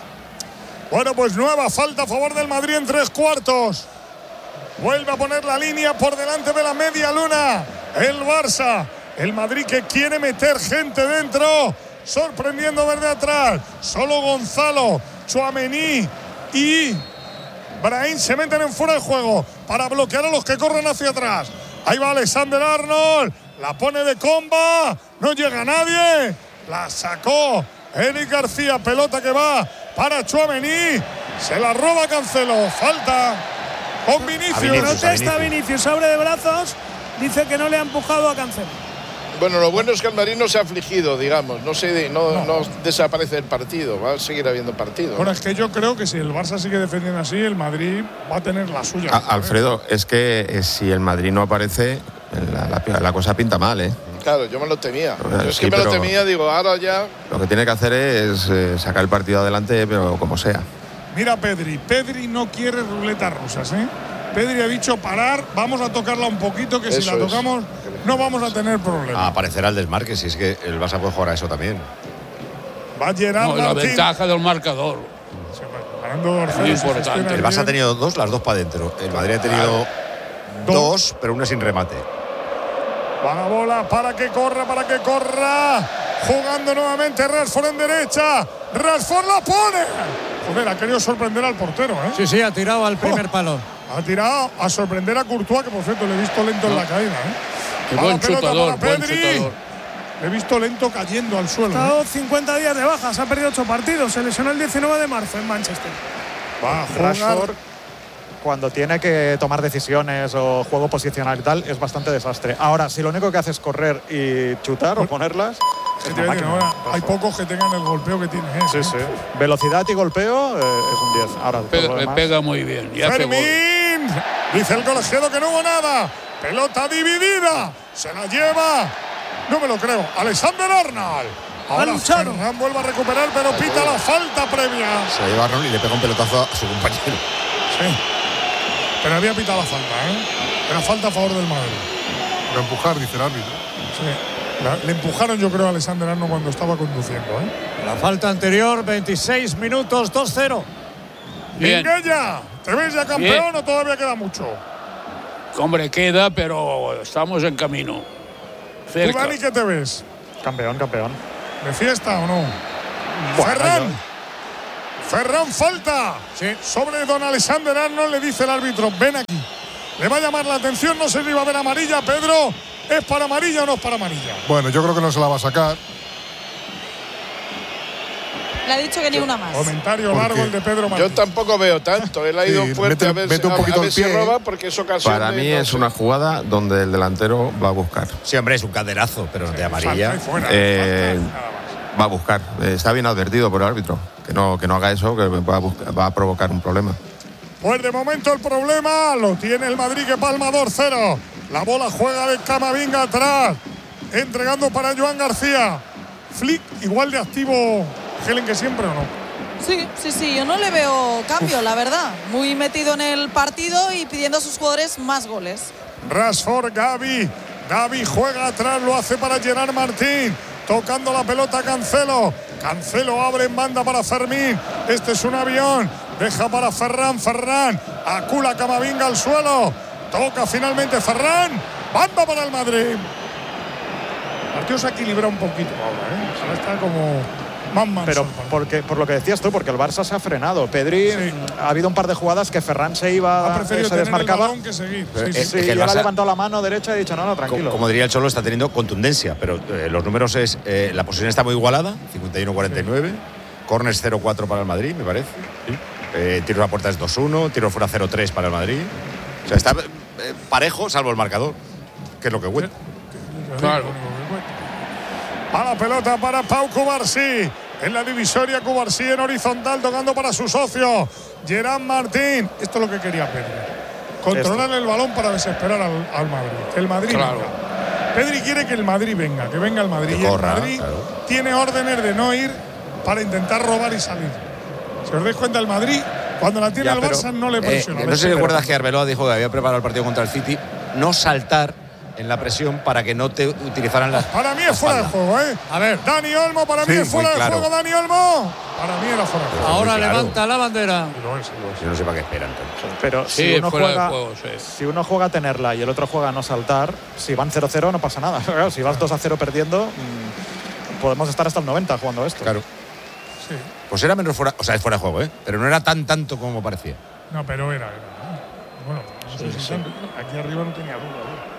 Bueno, pues nueva falta a favor del Madrid en tres cuartos. Vuelve a poner la línea por delante de la media luna. El Barça, el Madrid que quiere meter gente dentro, sorprendiendo desde atrás. Solo Gonzalo, Tchouaméni y Brahim se meten en fuera de juego para bloquear a los que corren hacia atrás. Ahí va Alexander Arnold, la pone de comba, no llega nadie, la sacó Eric García, pelota que va para Tchouaméni, se la roba Cancelo, falta con Vinicius. Vinicius Protesta Vinicius, abre de brazos, dice que no le ha empujado a Cancelo. Bueno, lo bueno es que el Madrid no se ha afligido, digamos, no, se, no, no. no desaparece el partido, va a seguir habiendo partido. Bueno, es que yo creo que si el Barça sigue defendiendo así, el Madrid va a tener la suya. A, Alfredo, es que eh, si el Madrid no aparece, la, la, la cosa pinta mal, ¿eh? Claro, yo me lo temía. Yo es sí, que me lo temía, digo, ahora ya… Lo que tiene que hacer es eh, sacar el partido adelante, pero como sea. Mira Pedri, Pedri no quiere ruletas rusas, ¿eh? Pedri ha dicho parar, vamos a tocarla un poquito, que eso si la tocamos es. no vamos a tener problemas. Ah, aparecerá el desmarque, si es que el Barça puede jugar a eso también. Va a Gerard no, la Martín. ventaja del marcador. Sí, bueno, muy importante. El Barça ha tenido dos, las dos para adentro. El Madrid ha tenido claro. dos, pero una sin remate. Va la bola para que corra, para que corra. Jugando nuevamente Rashford en derecha. Rashford la pone. Joder, ha querido sorprender al portero, ¿eh? Sí, sí, ha tirado al primer oh. palo. Ha tirado a sorprender a Courtois, que por cierto le he visto lento no. en la caída, ¿eh? Qué buen chutador, buen chutador. Le he visto lento cayendo al suelo. Ha estado ¿eh? cincuenta días de baja, se ha perdido ocho partidos. Se lesionó el diecinueve de marzo en Manchester. Va a jugar. Rashford, cuando tiene que tomar decisiones o juego posicional y tal, es bastante desastre. Ahora, si lo único que hace es correr y chutar o ponerlas… Es una máquina, ahora hay pocos que tengan el golpeo que tiene. ¿eh? Sí, sí. Velocidad y golpeo eh, es un diez. Ahora, pega, demás, pega muy bien. Y hace Fermín, gol. Dice el colegiado que no hubo nada. Pelota dividida. Se la lleva. No me lo creo. Alexander Arnold. Ahora ha luchado. Ferran vuelve a recuperar, pero pita la falta previa. Se la lleva Arnold y le pega un pelotazo a su compañero. Sí. Pero había pitado la falta, ¿eh? Era falta a favor del Madrid. Para empujar, dice el árbitro. Sí. La, le empujaron, yo creo, a Alexander Arnold cuando estaba conduciendo, ¿eh? La falta anterior, veintiséis minutos, dos cero. Minguella, ¿te ves ya campeón Bien. o todavía queda mucho? Hombre, queda, pero estamos en camino. Cerca. ¿Tú, Dani, qué te ves? Campeón, campeón. ¿De fiesta o no? Bueno, Ferran. yo... Ferran falta. Sí. Sobre don Alexander Arnold le dice el árbitro, ven aquí. Le va a llamar la atención, no sé si va a ver amarilla, Pedro. ¿Es para amarilla o no es para amarilla? Bueno, yo creo que no se la va a sacar. Le ha dicho que ni una más. Comentario largo el de Pedro Martín. Yo tampoco veo tanto. Él ha ido sí, fuerte mete, a ver, mete un a, poquito a ver si roba porque es ocasión. Para de, mí no es sé. una jugada donde el delantero va a buscar. Sí, hombre, es un calderazo, pero de amarilla. Fuera, eh, va a buscar. Eh, está bien advertido por el árbitro. Que no, que no haga eso, que va a, buscar, va a provocar un problema. Pues de momento el problema lo tiene el Madrid, que palma dos cero. La bola juega de Camavinga atrás, entregando para Joan García. Flick igual de activo, Helen, que siempre, ¿o no? Sí, sí, sí, yo no le veo cambio, Uf. la verdad. Muy metido en el partido y pidiendo a sus jugadores más goles. Rashford, Gavi. Gavi juega atrás, lo hace para Gerard Martín. Tocando la pelota Cancelo. Cancelo abre en banda para Fermín. Este es un avión. Deja para Ferran. Ferran acula Camavinga al suelo. Toca finalmente Ferran. Banda para el Madrid. El partido se ha equilibrado un poquito ahora, ¿eh? Ahora está como más manso. Pero porque, por lo que decías tú, porque el Barça se ha frenado. Pedri, sí. ha habido un par de jugadas que Ferran se iba, ha preferido se desmarcaba. Que seguir. Sí, sí, es, sí, es que y él Barça, ha levantado la mano derecha y ha dicho, no, no, tranquilo. Como, como diría el Cholo, está teniendo contundencia, pero eh, los números es, eh, la posición está muy igualada, cincuenta y uno a cuarenta y nueve, sí. Corners cero cuatro para el Madrid, me parece. Sí. Eh, tiro a puerta es dos uno, tiro fuera cero tres para el Madrid. O sea, está eh, parejo, salvo el marcador, que es lo que cuenta. Claro. A la pelota para Pau Cubarsí. En la divisoria, Cubarsí en horizontal, tocando para su socio, Gerard Martín. Esto es lo que quería Pedri. Controlar Esto. el balón para desesperar al, al Madrid. Que el Madrid claro. venga. Pedri quiere que el Madrid venga, que venga el Madrid. Que y corra, el Madrid claro. tiene órdenes de no ir para intentar robar y salir. Si os dais cuenta, el Madrid, cuando la tiene ya, el Barça, no le presiona. Eh, no sé si recuerdas que Arbeloa dijo que había preparado el partido contra el City, no saltar en la presión para que no te utilizaran las. Para mí es fuera de juego, ¿eh? A ver, Dani Olmo, para sí, mí es fuera de claro. juego, Dani Olmo. Para mí era fuera de juego. Ahora claro. levanta la bandera. Lo es, lo es. Yo no sé para qué esperan entonces. Pero sí, si, uno fuera juega, de juego, sí. si uno juega a tenerla y el otro juega a no saltar, si van cero cero no pasa nada. Claro, si vas dos a cero perdiendo, mmm, podemos estar hasta el noventa jugando esto. Claro. Sí. Pues era menos fuera, o sea, es fuera de juego, ¿eh? Pero no era tan tanto como parecía. No, pero era, era. Bueno, no sé sí, si sí. Aquí arriba no tenía duda. ¿eh?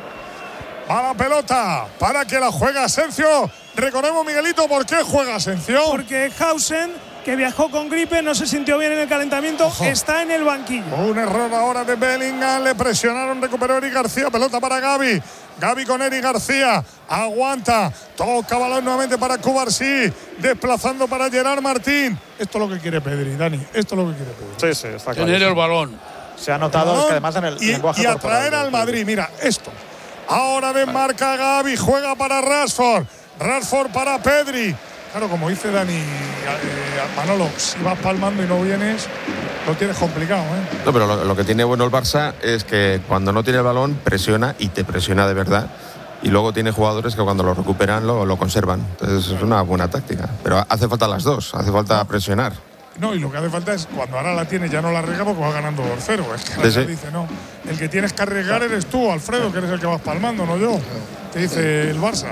A la pelota, para que la juega Asencio. Recordemos, Miguelito, ¿por qué juega Asencio? Porque Hausen, que viajó con gripe, no se sintió bien en el calentamiento, Ojo. está en el banquillo. Un error ahora de Bellingham, le presionaron, recuperó Eric García, pelota para Gavi. Gavi con Eric García, aguanta, toca balón nuevamente para Cubarsí, desplazando para Gerard Martín. Esto es lo que quiere Pedri, Dani, esto es lo que quiere Pedri. Sí, sí, está claro. Tener el balón. Se ha notado, es que además en el y, lenguaje y atraer al Madrid, mira, esto. Ahora desmarca Gavi, juega para Rashford. Rashford para Pedri. Claro, como dice Dani, eh, Manolo, si vas palmando y no vienes, lo tienes complicado, ¿eh? No, pero lo, lo que tiene bueno el Barça es que cuando no tiene el balón presiona y te presiona de verdad. Y luego tiene jugadores que cuando lo recuperan lo, lo conservan. Entonces es una buena táctica. Pero hace falta las dos, hace falta presionar. No, y lo que hace falta es, cuando ahora la tiene, ya no la arriesga porque va ganando dos cero. Es que ahora sí, sí. dice, no, el que tienes que arriesgar eres tú, Alfredo, que eres el que vas palmando, no yo. Te dice el Barça.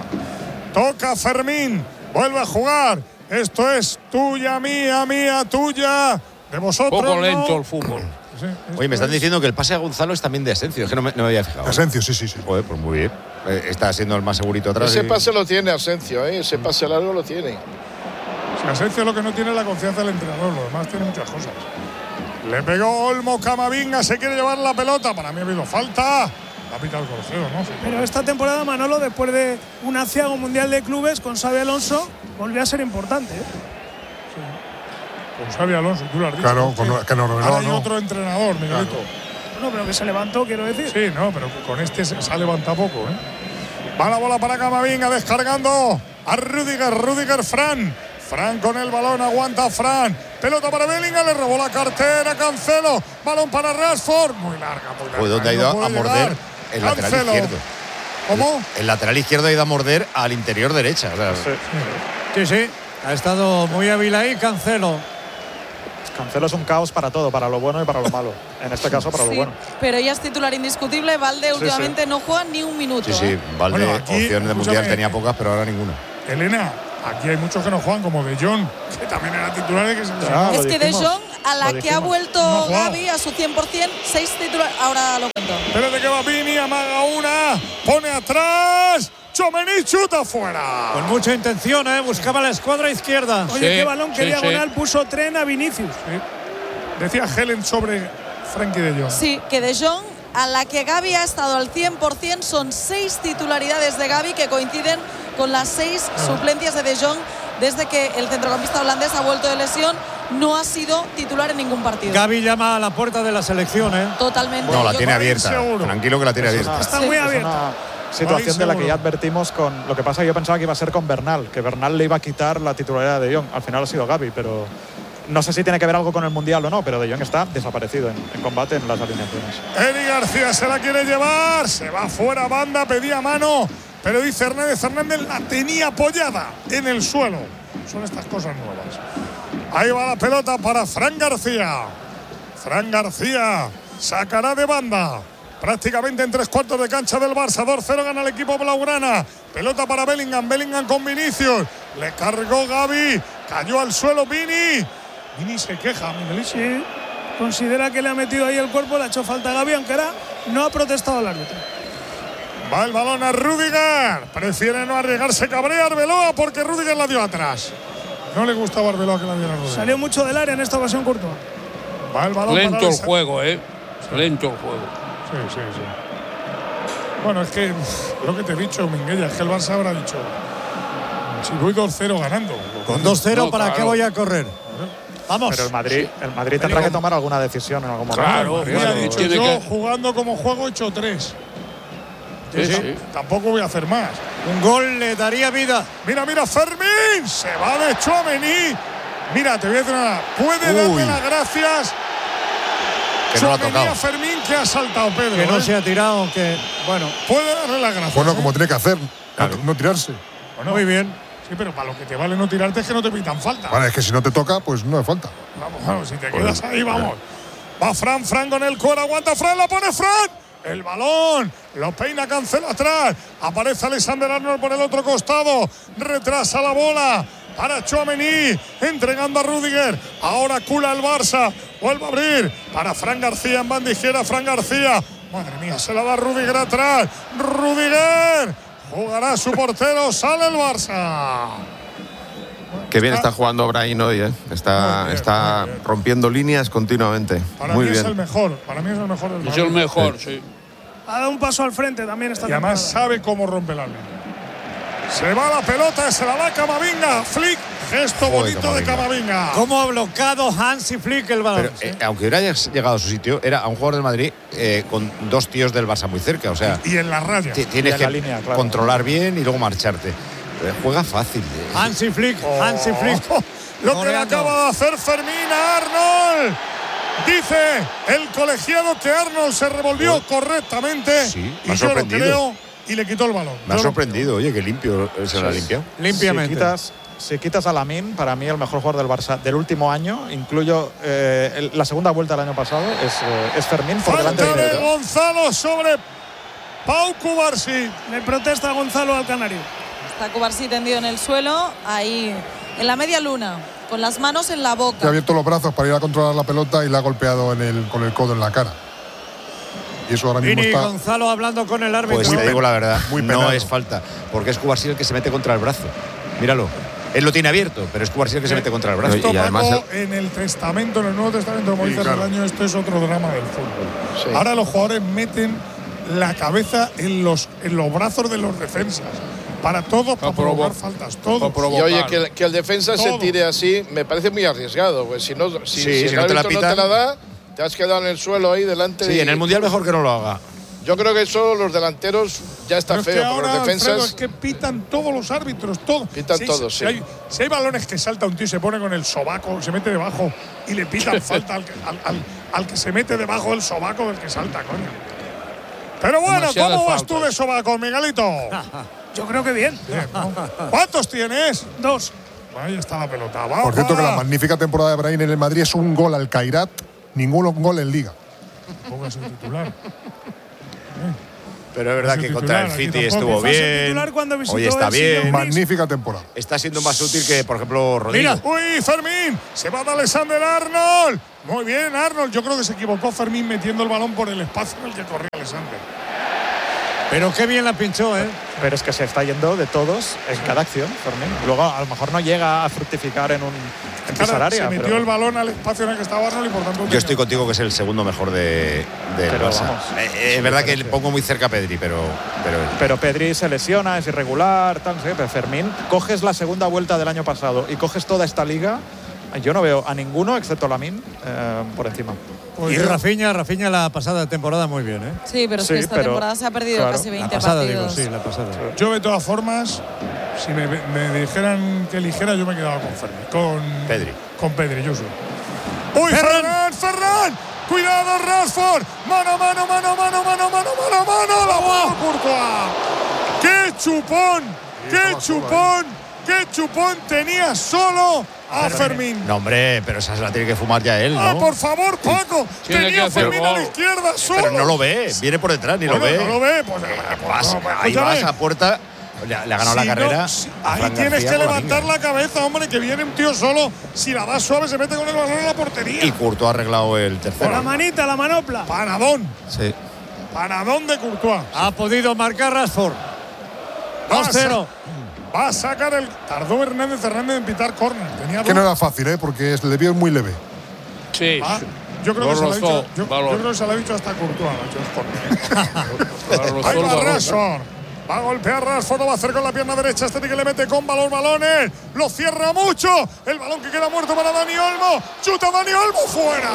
Toca Fermín, vuelve a jugar. Esto es tuya, mía, mía, tuya. De vosotros, poco lento no. el fútbol. Sí, Oye, me están es... diciendo que el pase a Gonzalo es también de Asencio, es que no me, no me había fijado. Asencio, sí, sí, sí. Joder, pues muy bien. Eh, está siendo el más segurito atrás. Ese y... pase lo tiene Asencio, ¿eh? Ese pase largo lo tiene. Asencio lo que no tiene es la confianza del entrenador, lo demás tiene muchas cosas. Le pegó Olmo, Camavinga, se quiere llevar la pelota. Para mí ha habido falta. La pita el Corceo, ¿no? Pero esta temporada, Manolo, después de un aciago mundial de clubes con Xabi Alonso, volvió a ser importante, ¿eh? Sí. Con Xabi Alonso, tú lo has dicho. Claro, con, que, que no reveló, ahora hay ¿no? otro entrenador, Miguelito. Claro. Bueno, pero que se levantó, quiero decir. Sí, no, pero con este se, se ha levantado poco, ¿eh? Va la bola para Camavinga, descargando. a Rüdiger. Rüdiger, Fran. Fran con el balón, aguanta Fran. Pelota para Bellingham, le robó la cartera, Cancelo. Balón para Rashford. Muy larga, muy larga. Pues donde ha ido no a morder llegar. El lateral Cancelo. izquierdo. ¿Cómo? El, el lateral izquierdo ha ido a morder al interior derecha. O sea, sí, sí. Ha estado muy hábil ahí Cancelo. Cancelo es un caos para todo, para lo bueno y para lo malo. En este caso, para sí, lo bueno. Pero ya es titular indiscutible. Valde últimamente sí, sí. no juega ni un minuto. Sí, sí. ¿eh? Valde, bueno, aquí, opciones de mundial tenía pocas, pero ahora ninguna. Elena, aquí hay muchos que no juegan, como De Jong, que también era titular. Que se ah, es que De Jong, a la que ha vuelto no Gavi a su cien por cien, seis titulares. Ahora lo cuento. Espérate que va Vini, amaga una, pone atrás. Tchouaméni chuta fuera. Con mucha intención, ¿eh? Buscaba la escuadra izquierda. Oye, sí, qué balón, qué sí, diagonal sí. puso Tren a Vinicius. Sí. Decía Helen sobre Frenkie de Jong. Sí, que De Jong, a la que Gavi ha estado al cien por cien, son seis titularidades de Gavi que coinciden con las seis no. suplencias de De Jong desde que el centrocampista holandés ha vuelto de lesión. No ha sido titular en ningún partido. Gavi llama a la puerta de la selección, ¿eh? Totalmente. No, la tiene abierta. Tranquilo que la tiene abierta. Está muy abierta. Situación de la que ya advertimos con lo que pasa. Yo pensaba que iba a ser con Bernal, que Bernal le iba a quitar la titularidad de De Jong. Al final ha sido Gavi, pero no sé si tiene que ver algo con el mundial o no, pero De Jong está desaparecido en, en combate en las alineaciones. Eri García se la quiere llevar, se va fuera banda, pedía mano, pero dice Hernández Hernández la tenía apoyada en el suelo. Son estas cosas nuevas. Ahí va la pelota para Fran García. Fran García sacará de banda. Prácticamente en tres cuartos de cancha del Barça. dos cero gana el equipo blaugrana. Pelota para Bellingham. Bellingham con Vinicius. Le cargó Gavi. Cayó al suelo Vini. Vini se queja. Sí, considera que le ha metido ahí el cuerpo. Le ha hecho falta a Gavi, aunque ahora no ha protestado el árbitro. Va el balón a Rüdiger. Prefiere no arriesgarse. Cabrea Arbeloa porque Rüdiger la dio atrás. No le gustaba a Arbeloa que la diera Rüdiger. Salió mucho del área en esta ocasión, Courtois. Va el balón. Lento para el juego, ¿eh? Lento el juego. Sí, sí, sí. Bueno, es que lo que te he dicho, Minguella, es que el Barça habrá dicho, si voy dos cero ganando. Con dos cero, no, ¿para claro. qué voy a correr? Vamos. Pero el Madrid, el Madrid tendrá que tomar alguna decisión en algún momento. Claro, claro. Ha dicho, yo que... jugando como juego he hecho tres. Sí, sí. Tampoco voy a hacer más. Un gol le daría vida. Mira, mira, Fermín. Se va de Tchouaméni. Mira, te voy a decir nada. Puede Uy. darle las gracias. Que no lo ha tocado. A Fermín que ha saltado, Pedro. Que no ¿eh? se ha tirado, que bueno. Puede darle las gracias. Bueno, como tiene que hacer, claro. no tirarse. Bueno, muy bien. Sí, pero para lo que te vale no tirarte es que no te pitan falta. Vale, es que si no te toca, pues no es falta. Vamos, vamos, si te bueno, quedas ahí, vamos. Va Fran, Fran con el cuero, aguanta Fran, la pone Fran. El balón, lo peina Cancelo atrás. Aparece Alexander Arnold por el otro costado. Retrasa la bola para Tchouaméni, entregando a Rüdiger. Ahora cula el Barça. Vuelve a abrir para Fran García en banda izquierda. Fran García. Madre mía, se la da Rüdiger atrás. Rüdiger. Jugará su portero. Sale el Barça. Qué bien está jugando Brahim hoy, ¿eh? Está, bien, está bien. rompiendo líneas continuamente. Para muy mí bien. es el mejor. Para mí es el mejor del Madrid. Es el mejor, sí. sí. Ha dado un paso al frente también esta Y además temporada. sabe cómo rompe la línea. Se va la pelota, se la da Camavinga. Flick, gesto Joder, bonito Camavinga. de Camavinga. ¿Cómo ha bloqueado Hansi Flick el balón? Pero, eh, aunque hubiera llegado a su sitio, era a un jugador del Madrid eh, con dos tíos del Barça muy cerca. O sea, y en la raya. Tienes que línea, claro. controlar bien y luego marcharte. Pero juega fácil. Eh. Hansi Flick, oh. Hansi Flick. Lo Moreando. que le acaba de hacer Fermín a Arnold. Dice el colegiado que Arnold se revolvió oh. correctamente. Sí, y yo lo creo. Y le quitó el balón. Me ha sorprendido, oye, que limpio se lo ha limpiado. Limpiamente. Si quitas, si quitas a Lamine, para mí el mejor jugador del Barça del último año, incluyo eh, el, la segunda vuelta del año pasado, es, eh, es Fermín por Falta delante de, de Gonzalo sobre Pau Cubarsí. Le protesta Gonzalo al canario. Está Cubarsí tendido en el suelo, ahí en la media luna, con las manos en la boca. Se ha abierto los brazos para ir a controlar la pelota y le ha golpeado en el, con el codo en la cara. Y eso ahora mismo Vini está... Gonzalo hablando con el árbitro. Pues te digo la verdad, muy no es falta, porque es Cubarsí el que se mete contra el brazo. Míralo. Él lo tiene abierto, pero es Cubarsí el que se mete contra el brazo. Esto, y además Paco, en el testamento, en el Nuevo Testamento de Moisés sí, claro. del año, esto es otro drama del fútbol. Sí. Ahora los jugadores meten la cabeza en los, en los brazos de los defensas. Para todo, para provocar faltas, todo. Y oye, que el, que el defensa todo. se tire así, me parece muy arriesgado. Pues si no, si, sí, si si el no te la no pitan, te la da, te has quedado en el suelo ahí delante. Sí, y, en el Mundial mejor que no lo haga. Yo creo que eso los delanteros ya está Pero feo, es que pero ahora, los defensas Alfredo, es que pitan todos los árbitros, todos. Pitan si, todos, si sí. Hay, si hay balones que salta un tío y se pone con el sobaco, se mete debajo y le pitan falta al que, al, al, al que se mete debajo del sobaco del que salta, coño. Pero bueno, Demasiadas ¿cómo vas faltas. tú de sobaco, Miguelito? Yo creo que bien. Bien, ¿no? ¿Cuántos tienes? Dos. Ahí está la pelota. Vamos. Por cierto, que la magnífica temporada de Brahim en el Madrid es un gol al Kairat, ningún gol en Liga. Póngase titular. Pero es verdad Es que el contra el titular, aquí City tampoco. estuvo Fue su bien. titular cuando visitó Hoy está el Sillon bien. Gris. Magnífica temporada. Está siendo más útil que, por ejemplo, Rodrigo. Uy, Fermín. Se va de Alexander Arnold. Muy bien, Arnold. Yo creo que se equivocó Fermín metiendo el balón por el espacio en el que corría Alexander. Pero qué bien la pinchó, ¿eh? Pero es que se está yendo de todos en cada acción, Fermín. Luego a lo mejor no llega a fructificar en un en pisar Claro, área, se metió pero- el balón al espacio en el que estaba Arnold y por tanto. Yo estoy contigo que es el segundo mejor de, del Pero Barça. vamos, Eh, eh, es verdad que le pongo muy cerca a Pedri, pero. pero Pero Pedri se lesiona, es irregular, tal, no sé, pero Fermín, coges la segunda vuelta del año pasado y coges toda esta liga, yo no veo a ninguno, excepto Lamine, eh, por encima. Y Rafinha, Rafinha la pasada temporada muy bien, ¿eh? Sí, pero es Sí, que esta pero- temporada se ha perdido claro. casi La veinte pasada, partidos. digo, sí, la pasada. Yo, de todas formas, si me, me dijeran que eligiera, yo me quedaba con Fermín. Con Pedri. Con Pedri, yo soy. ¡Uy, Ferran! ¡Ferran! ¡Cuidado, Rashford! ¡Mano, mano, mano, mano, mano, mano, mano, mano! ¡La bola, Courtois! ¡Qué chupón! ¡Qué chupón! ¡Qué chupón tenía solo a Fermín! No, hombre, pero esa se la tiene que fumar ya él, ¡Ah, ¿no? por favor, Paco! Tiene Tenía que hacer Fermín a la gol. izquierda solo. Pero no lo ve, viene por detrás, ni Bueno, lo ve. no lo ve, pues, pues, Vas, no, pues, ahí escúchame. vas a puerta. Le, le ha ganado Si la no, carrera. si- a ahí Fran tienes García que con la levantar pinga. la cabeza, hombre, que viene un tío solo. Si la das suave, se mete con el balón en la portería. Y Courtois ha arreglado el tercero. La manita, la manopla. Panadón. Sí. Panadón de Courtois. Ha podido marcar Rashford. Va a dos cero. sa- Va a sacar el. Tardó Hernández Hernández en pitar córner. Tenía Que no dos. era fácil, ¿eh? Porque es, le vio muy leve. Sí. Ah, yo creo Lo que se lo ha rozó, dicho. Yo, yo balón. creo que se lo ha dicho hasta Courtois. lo ha hecho, es córner. Lo rozó Ahí el va balón. Rashford. Va a golpear Rashford, lo va a hacer con la pierna derecha. Este que le mete con balón, balones. Lo cierra mucho. El balón que queda muerto para Dani Olmo. Chuta Dani Olmo fuera.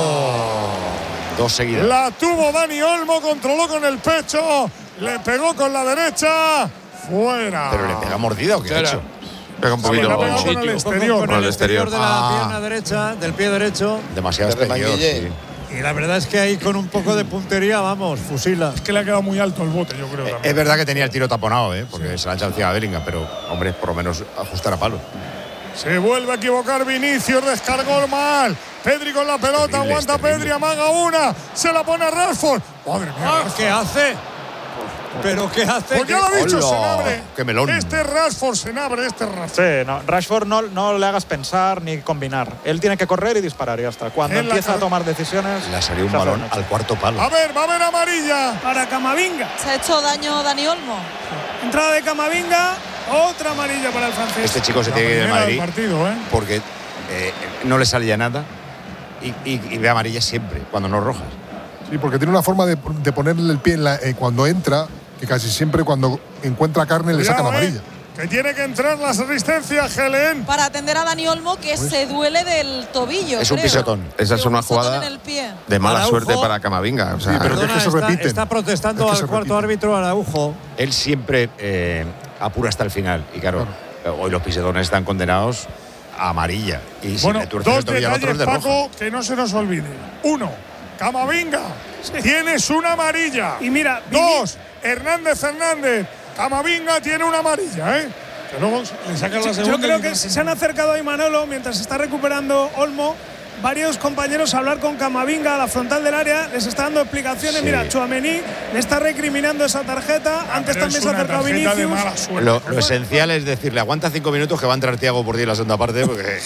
Dos seguidas. La tuvo Dani Olmo, controló con el pecho. Le pegó con la derecha. Fuera. Pero le pega mordida o qué ha Era. hecho. Pega un Se le ha poquito. pegado con el sitio. exterior. Con Con el el exterior exterior. de la Ah. pierna derecha, del pie derecho. Demasiado De exterior. remanguillé. Sí. Y la verdad es que ahí con un poco de puntería, vamos, fusila. Es que le ha quedado muy alto el bote, yo creo. Eh, también. Es verdad que tenía el tiro taponado, ¿eh? Porque se la ha echado encima a Bellingham, pero, hombre, por lo menos ajustar a palo. Se vuelve a equivocar Vinicius, descargó mal. Pedri con la pelota, Terrible, aguanta es terrible. Pedri, amaga una. Se la pone a Rashford. Madre mía. Ah, Rashford. ¿qué hace? ¿Pero qué hace? Pues ya lo he dicho, ¡Hola! Senabre. ¡Qué melón! Este Rashford, Senabre, este Rashford. Sí, no, Rashford no, no le hagas pensar ni combinar. Él tiene que correr y disparar y ya está. Cuando En la empieza a cabe- tomar decisiones. Le ha salido un se hace balón de noche. al cuarto palo. A ver, va a haber amarilla. Para Camavinga. Se ha hecho daño Dani Olmo. Entrada de Camavinga. Otra amarilla para el francés. Este chico se La tiene que ir de primera del Madrid partido, ¿eh? porque eh, no le salía nada y, y- y ve amarilla siempre, cuando no rojas. Sí, porque tiene una forma de, de ponerle el pie en la- eh, cuando entra, que casi siempre cuando encuentra carne le sacan Cuidado, amarilla. ¿eh? Que tiene que entrar las asistencias, Helen. Para atender a Dani Olmo, que se duele del tobillo. Es un creo. pisotón. Esa es Sí, un una pisotón jugada en el pie. de mala Araujo. suerte para Camavinga. O sea, Sí, pero Perdona, es que se está, repiten. está protestando Es que al se cuarto repiten. árbitro Araujo. Él siempre eh, apura hasta el final. Y claro, eh, hoy los pisetones están condenados a amarilla. Y si Bueno, le tuerces dos el tobillo al otro es detalles, de roja. Paco, que no se nos olvide. Uno, Camavinga. Tienes una amarilla. Y mira, Dos, Hernández Hernández. Camavinga tiene una amarilla, ¿eh? Que luego le sacan la segunda. Yo creo y que no- se han acercado ahí Manolo mientras se está recuperando Olmo. Varios compañeros a hablar con Camavinga a la frontal del área, les está dando explicaciones. Sí. Mira, Tchouaméni le está recriminando esa tarjeta. Ah, Antes pero también es se ha una acercado tarjeta de Vinicius. mala suerte. Lo, lo esencial es decirle, aguanta cinco minutos que va a entrar Thiago por ti en la segunda parte, porque.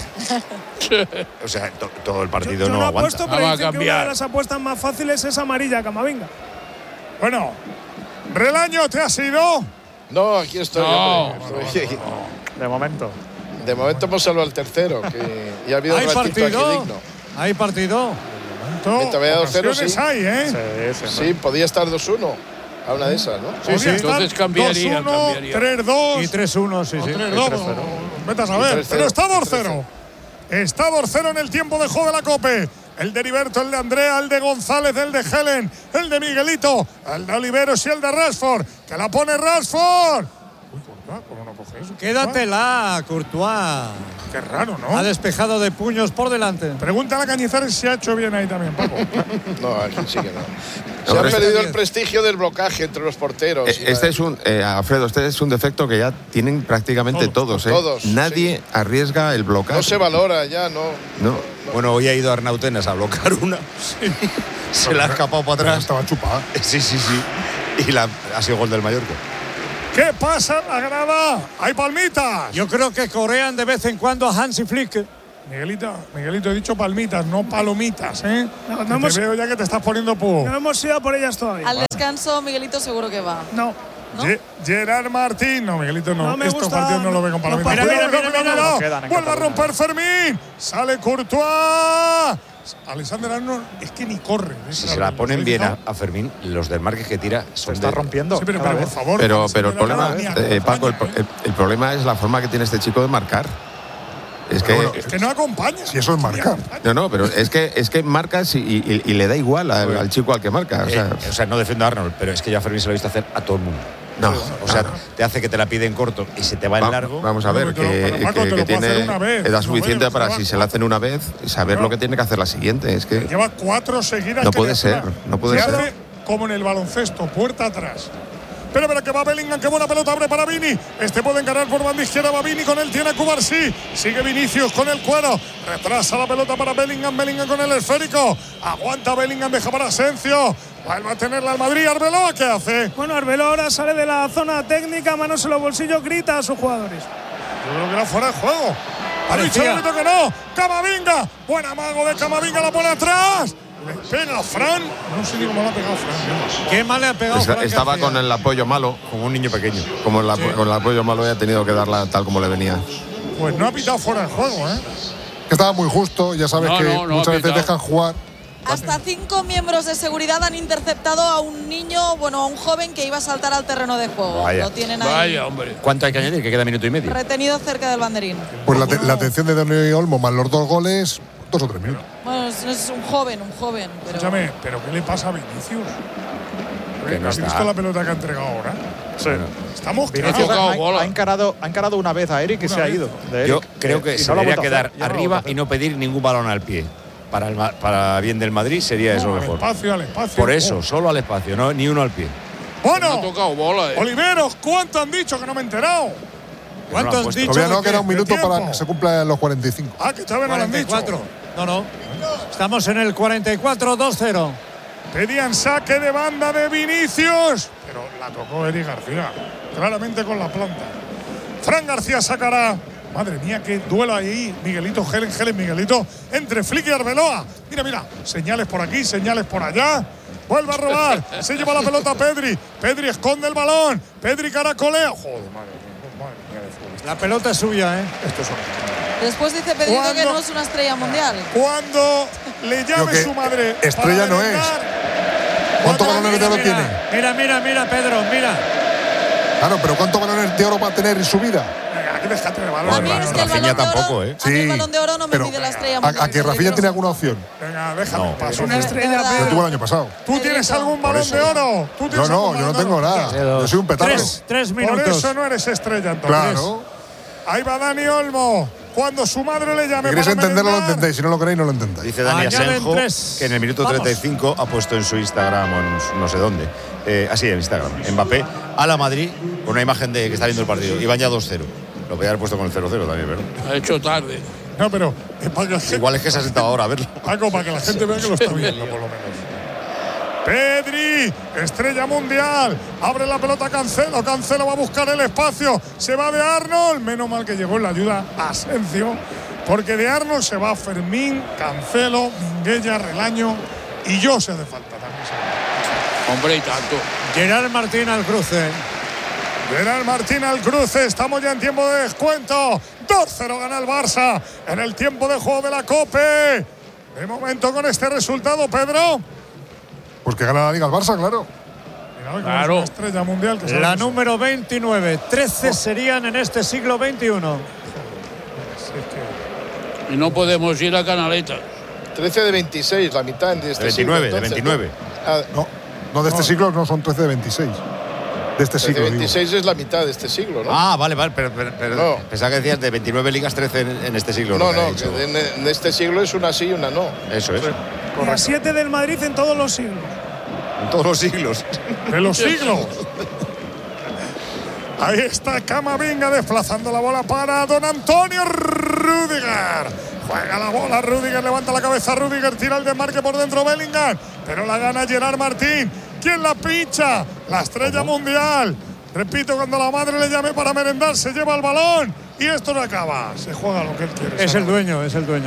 o sea, to- todo el partido Yo no no aguanta. apuesto, Ah, pero va a dicen que una cambiar. de las apuestas más fáciles es amarilla a Camavinga. Bueno, Relaño, ¿te has ido? No, aquí estoy. No, hombre. Estoy- De momento. De momento hemos salvado al tercero. Que ya ha habido ¿Hay un ratito aquí partido? digno. ¿Hay partido? Mientras vaya dos cero, Ocasiones sí. hay, ¿eh? Sí, sí, Sí, podía estar dos uno. A una de esas, ¿no? Podría sí. estar Entonces cambiaría, dos uno, cambiaría. tres dos. Y tres uno, sí, O sí. tres dos, tres cero. Vete a Y saber. tres cero, Pero está y dos tres cero. Está dos cero en el tiempo de juego de la Cope. El de Heriberto, el de Andrea, el de González, el de Helen, el de Miguelito, el de Oliveros y el de Rashford. Que la pone Rashford. Uy, Courtois, ¿cómo no coge eso? Quédatela, Courtois. Qué raro, ¿no? Ha despejado de puños por delante. Pregúntale a Cañizares si ha hecho bien ahí también, Paco. No, aquí sí que no. Se ha perdido el prestigio del blocaje entre los porteros. Eh, este es un, eh, Alfredo, este es un defecto que ya tienen prácticamente todos. todos, ¿eh? todos, Nadie sí. arriesga el blocaje. No se valora ya, no. No. Bueno, hoy ha ido Arnautenas a bloquear una. Sí. Se la ha escapado para atrás. Estaba chupada. Sí, sí, sí. Y la, ha sido gol del Mallorca. ¿Qué pasa en la grada? ¡Hay palmitas! Yo creo que corean de vez en cuando a Hansi Flick. Miguelito, Miguelito, he dicho palmitas, no palomitas, ¿eh? No, no te hemos, veo ya que te estás poniendo pu. No hemos ido por ellas todavía. Al descanso, Miguelito seguro que va. No. ¿No? Ge Gerard Martín. No, Miguelito no. No me Estos gusta, partidos no, no, lo ve con palomitas. no, mira, Cuidado, mira, cuidado, mira, cuidado. mira. Vuelve a romper Fermín. Sale Courtois. Alexander Arnold es que ni corre. Si se la ponen bien a, a Fermín, los desmarques que tira son Se está de- rompiendo. Sí, pero, cada pero por vez. favor. Pero, Alexander pero el problema, Arnold, ni eh, Paco, el, acompaña, el- el problema es la forma que tiene este chico de marcar. Es que, ¿eh? Es que no acompaña. Si eso es marcar. no, no, pero es que es que marcas y, y- y le da igual al, al chico al que marca. O sea, Eh, o sea, no defiendo a Arnold, pero es que yo a Fermín se lo he visto hacer a todo el mundo. no, O sea, no. te hace que te la pide en corto y se te va en Va- largo. Vamos a ver, Pero, pero, que, pero, Paco, que- te que lo puedo hacer tiene una vez, edad no, suficiente bueno, para pero si va se la hacen una vez, saber No. lo que tiene que hacer la siguiente. Es que Lleva cuatro seguidas. No que puede le ser, hace- no puede se ser. hace como en el baloncesto, puerta atrás. Pero, pero que va Bellingham, qué buena pelota abre para Vini. Este puede encarar por banda izquierda, va Vini, con él tiene a Cubarsí. Sigue Vinicius con el cuero. Retrasa la pelota para Bellingham, Bellingham con el esférico. Aguanta Bellingham, deja para Asensio. Vuelve a tenerla al Madrid, Arbeloa, ¿qué hace? Bueno, Arbeloa ahora sale de la zona técnica, manos en los bolsillos, grita a sus jugadores. Yo creo que era fuera de juego. Ha dicho Parecía. el árbitro que no. Camavinga, buen amago de Camavinga, la pone atrás. Le pega a Fran. No sé ni cómo le ha pegado Fran. Qué mal le ha pegado. esta- Frank estaba García. con el apoyo malo, Como un niño pequeño. como el, apo- con el apoyo malo ya ha tenido que darla tal como le venía. Pues no ha pitado fuera de juego, ¿eh? Que estaba muy justo, ya sabes No, que no, no muchas ha veces pitado. dejan jugar. Hasta cinco miembros de seguridad han interceptado a un niño, bueno, a un joven que iba a saltar al terreno de juego. Vaya. Lo tienen ahí Vaya, hombre. ¿Cuánto hay que añadir? Que queda minuto y medio. retenido cerca del banderín. Pues la, te- la atención de Dani Olmo más los dos goles, dos o tres minutos. Bueno, es, es un joven, un joven. Pero Escúchame, ¿pero qué le pasa a Vinicius? Que no ¿Has está. visto la pelota que ha entregado ahora? Sí. Estamos Vinicius quedados. tocado ha, bola. ha encarado, ha encarado una vez a Eric y Una se ha vez. ido. de Yo Eric. creo Eh, que y se no lo ha debería vuelto a quedar hacer, ya no lo ha arriba vuelto a y no pedir ningún balón al pie. Para, el, ma- para bien del Madrid sería eso No, al mejor. espacio, al espacio. Por eso, Oh. solo al espacio, no ni uno al pie. No ha Bueno, tocado bola, eh. Oliveros, ¿cuánto han dicho que no me he enterado? ¿Cuánto No lo han has puesto. dicho? Todavía no de queda qué? un minuto ¿De para tiempo? que se cumplan los cuarenta y cinco. Ah, que todavía no lo han dicho. cuarenta y cuatro. No, no. Estamos en el cuarenta y cuatro, dos cero. Pedían saque de banda de Vinicius, pero la tocó Eric García, claramente con la planta. Fran García sacará. Madre mía, qué duelo ahí. Miguelito, Helen, Helen, Miguelito. Entre Flick y Arbeloa. Mira, mira. Señales por aquí, señales por allá. Vuelve a robar. Se lleva la pelota Pedri. Pedri esconde el balón. Pedri caracolea. Joder, madre mía. Madre mía de fútbol. La pelota es suya, ¿eh? Esto es horrible. después dice Pedrito que ¿Cuándo? no es una estrella mundial. Cuando le Digo llame que su madre. estrella para no es. merendar, ¿Cuántos cuando- balones de oro tiene? Mira, mira, mira, Pedro, mira. Claro, pero ¿cuántos balones de oro va a tener en su vida? Venga, aquí déjate de A balón. mí es que el Rafinha balón de oro, tampoco, ¿eh? a mí el Sí, balón de oro no me pero mide la estrella ¿A, mundial. a que Rafinha tiene alguna opción? Venga, déjame No. paso. Una estrella, verdad. Lo Pedro. tuvo el año pasado. ¿Tú tienes Pedrito. algún balón eso. de oro? ¿Tú Yo tienes no, algún yo no balón de tengo oro? nada. Yo soy un petardo. Tres, tres Por minutos. eso no eres estrella, entonces. Claro. Ahí va Dani Olmo. Cuando su madre le Si llame queréis para entenderlo, lo merendar. entendéis. Si no lo queréis, no lo entendáis. Dice Dani Añaden Asenjo tres. que en el minuto Vamos. treinta y cinco ha puesto en su Instagram o en su- no sé dónde. Eh, así en Instagram. Mbappé a la Madrid con una imagen de que está viendo el partido. Y van ya dos cero. Lo podía haber puesto con el cero cero también, ¿verdad? Ha hecho tarde. No, pero es para que la gente, Igual es que se ha sentado ahora a verlo. Paco, para que la gente vea que lo está viendo, por lo menos. Pedri, estrella mundial. Abre la pelota Cancelo. Cancelo va a buscar el espacio. Se va de Arnold. Menos mal que llegó en la ayuda Asensio. Porque de Arnold se va Fermín, Cancelo, Minguella, Relaño y yo se hace falta también. se va. Hombre, y tanto. Gerard Martín al cruce. Gerard Martín al cruce. Estamos ya en tiempo de descuento. dos cero gana el Barça en el tiempo de juego de la COPE. De momento con este resultado, Pedro. Pues que gana la Liga el Barça, claro. Mira, cómo Claro. es una estrella mundial que La sabemos. número veintinueve. trece serían en este siglo veintiuno. Sí, es que- Y no podemos ir a Canaleta. trece de veintiséis, la mitad de este veintinueve, siglo. de veintinueve. Ah, no, no, de este no. siglo no son trece de veintiséis. De este siglo. De veintiséis digo. Es la mitad de este siglo, ¿no? Ah, vale, vale, pero, pero, pero no. pensaba que decías de veintinueve ligas, trece en, en este siglo. No, no, que en, en este siglo es una sí y una no. Eso es. Y a siete del Madrid en todos los siglos. En todos los siglos. De los siglos. Ahí está Camavinga desplazando la bola para don Antonio Rüdiger. Juega la bola, Rüdiger levanta la cabeza, Rüdiger tira el desmarque por dentro Bellingham, pero la gana Gerard Martín. ¿Quién la pincha? La estrella ¿Cómo? mundial. Repito, cuando la madre le llame para merendar, se lleva el balón y esto no acaba. Se juega lo que él quiere. Es el dueño, es el dueño.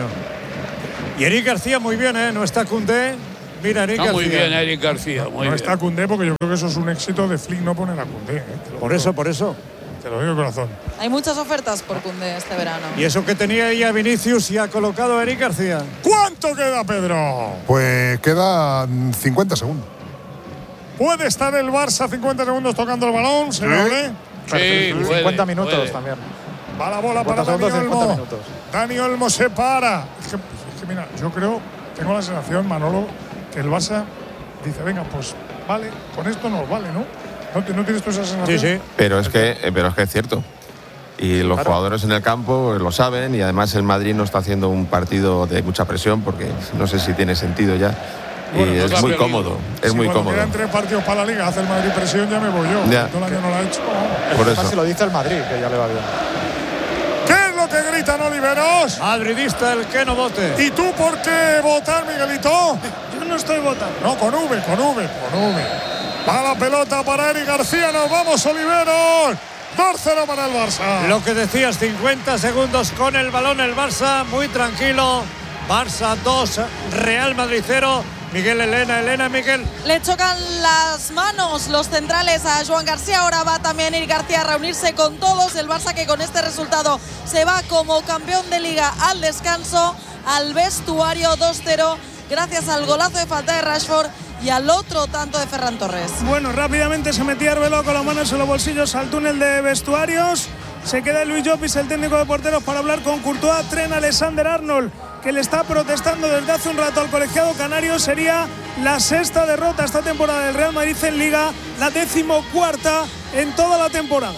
Y Eric García muy bien, ¿eh? No está Koundé. Mira, Eric está García. muy bien, Eric García. Muy no bien. está Koundé porque yo creo que eso es un éxito de Flick no poner a Koundé. ¿eh? Por eso, por eso. Te lo digo de corazón. Hay muchas ofertas por Koundé este verano. Y eso que tenía ahí a Vinicius y ha colocado a Eric García. ¿Cuánto queda, Pedro? Pues quedan cincuenta segundos. ¿Puede estar el Barça cincuenta segundos tocando el balón, señor? Sí, sí puede, cincuenta minutos puede. también. Va la bola para Dani Olmo. Dani Olmo se para. Es que, es que mira, yo creo, tengo la sensación, Manolo, que el Barça dice, venga, pues vale, con esto nos vale, ¿no? ¿No, ¿no tienes tú esa sensación? Sí, sí. Pero es que, pero es que es cierto. Y los claro. jugadores en el campo lo saben y además el Madrid no está haciendo un partido de mucha presión porque no sé si tiene sentido ya. Bueno, y es muy cómodo, es sí, muy cuando cómodo. Quedan tres partidos para la Liga, hace el Madrid presión, ya me voy yo. Ya. Todo el año no lo ha hecho. Por eso. Si lo dice el Madrid, que ya le va bien. ¿Qué es lo que gritan Oliveros? Madridista el que no vote. ¿Y tú por qué votar, Miguelito? Yo no estoy votando. No, con V, con V, con V. Va la pelota para Eric García, nos vamos, Oliveros. dos cero para el Barça. Lo que decías, cincuenta segundos con el balón el Barça, muy tranquilo. Barça dos, Real Madrid cero. Miguel, Elena, Elena, Miguel. Le chocan las manos los centrales a Joan García. Ahora va también Eric García a reunirse con todos. El Barça que con este resultado se va como campeón de Liga al descanso, al vestuario dos cero, gracias al golazo de falta de Rashford y al otro tanto de Ferran Torres. Bueno, rápidamente se metía Arbeloa con las manos en los bolsillos al túnel de vestuarios. Se queda Luis Llopis, el técnico de porteros, para hablar con Courtois. Trent Alexander-Arnold, que le está protestando desde hace un rato al colegiado canario. Sería la sexta derrota esta temporada del Real Madrid en Liga, la decimocuarta en toda la temporada.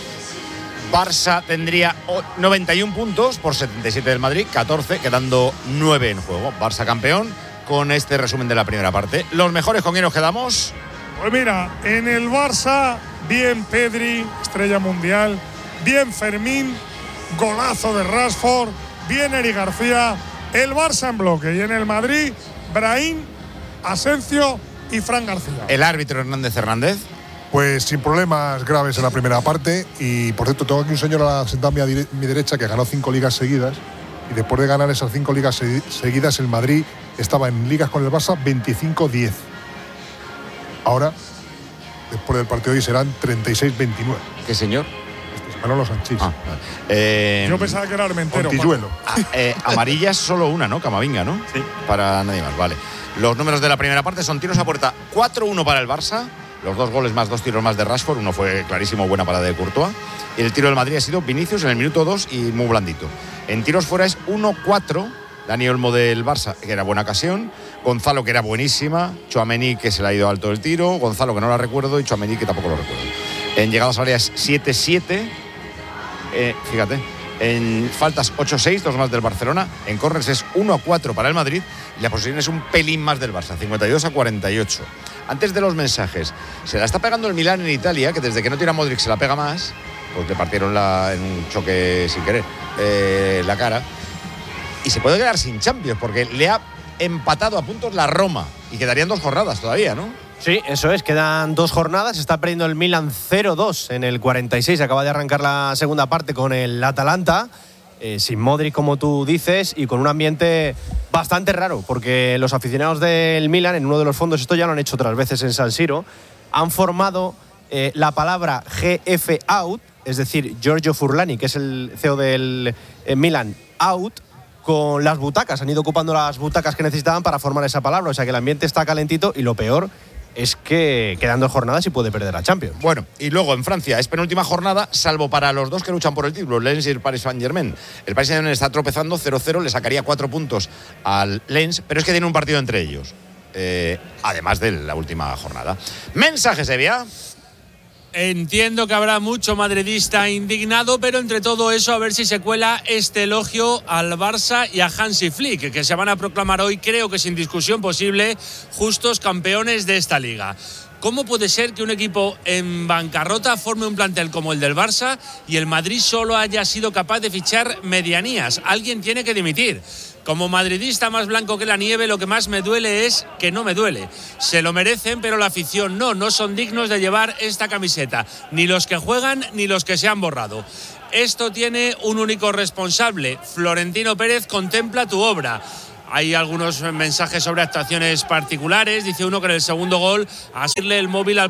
Barça tendría noventa y uno puntos por setenta y siete del Madrid, catorce, quedando nueve en juego. Barça campeón con este resumen de la primera parte. ¿Los mejores con quién nos quedamos? Pues mira, en el Barça, bien Pedri, estrella mundial, bien Fermín, golazo de Rashford, bien Eric García, el Barça en bloque. Y en el Madrid, Brahim, Asensio y Fran García. ¿El árbitro Hernández Hernández? Pues sin problemas graves en la primera parte. Y por cierto, tengo aquí un señor sentado a mi, a mi derecha que ganó cinco ligas seguidas. Y después de ganar esas cinco ligas seguidas, el Madrid estaba en ligas con el Barça veinticinco diez. Ahora, después del partido de hoy, serán treinta y seis veintinueve. ¿Qué señor? Este es Manolo Sanchís. Ah, eh, Yo pensaba que era Armentero. Montilluelo. Ah, eh, amarillas solo una, ¿no? Camavinga, ¿no? Sí. Para nadie más, vale. Los números de la primera parte son tiros a puerta cuatro uno para el Barça. Los dos goles más dos tiros más de Rashford. Uno fue clarísimo, buena parada de Courtois. Y el tiro del Madrid ha sido Vinicius en el minuto dos y muy blandito. En tiros fuera es uno cuatro. Dani Olmo del Barça, que era buena ocasión. Gonzalo, que era buenísima. Tchouaméni, que se le ha ido alto el tiro. Gonzalo, que no la recuerdo. Y Tchouaméni, que tampoco lo recuerdo. En llegadas áreas siete siete. Eh, fíjate. En faltas ocho seis, dos más del Barcelona. En corners es uno a cuatro para el Madrid. Y la posición es un pelín más del Barça, cincuenta y dos a cuarenta y ocho. Antes de los mensajes, se la está pegando el Milán en Italia, que desde que no tira Modric se la pega más. Pues le partieron la, en un choque sin querer eh, la cara. Y se puede quedar sin Champions, porque le ha empatado a puntos la Roma. Y quedarían dos jornadas todavía, ¿no? Sí, eso es, quedan dos jornadas. Está perdiendo el Milan cero dos en el cuarenta y seis. Acaba de arrancar la segunda parte con el Atalanta. Eh, sin Modric, como tú dices, y con un ambiente bastante raro, porque los aficionados del Milan, en uno de los fondos, esto ya lo han hecho otras veces en San Siro, han formado eh, la palabra G F out, es decir, Giorgio Furlani, que es el C E O del eh, Milan, out, con las butacas. Han ido ocupando las butacas que necesitaban para formar esa palabra, o sea que el ambiente está calentito y lo peor es que quedan dos jornadas y puede perder la Champions. Bueno, y luego en Francia es penúltima jornada, salvo para los dos que luchan por el título, Lens y el Paris Saint-Germain. El Paris Saint-Germain está tropezando cero cero, le sacaría cuatro puntos al Lens, pero es que tiene un partido entre ellos, eh, además de la última jornada. Mensaje, Sevilla. Entiendo que habrá mucho madridista indignado, pero entre todo eso a ver si se cuela este elogio al Barça y a Hansi Flick, que se van a proclamar hoy, creo que sin discusión posible, justos campeones de esta liga. ¿Cómo puede ser que un equipo en bancarrota forme un plantel como el del Barça y el Madrid solo haya sido capaz de fichar medianías? Alguien tiene que dimitir. Como madridista más blanco que la nieve, lo que más me duele es que no me duele. Se lo merecen, pero la afición no, no son dignos de llevar esta camiseta. Ni los que juegan, ni los que se han borrado. Esto tiene un único responsable. Florentino Pérez, contempla tu obra. Hay algunos mensajes sobre actuaciones particulares. Dice uno que en el segundo gol, asirle el móvil al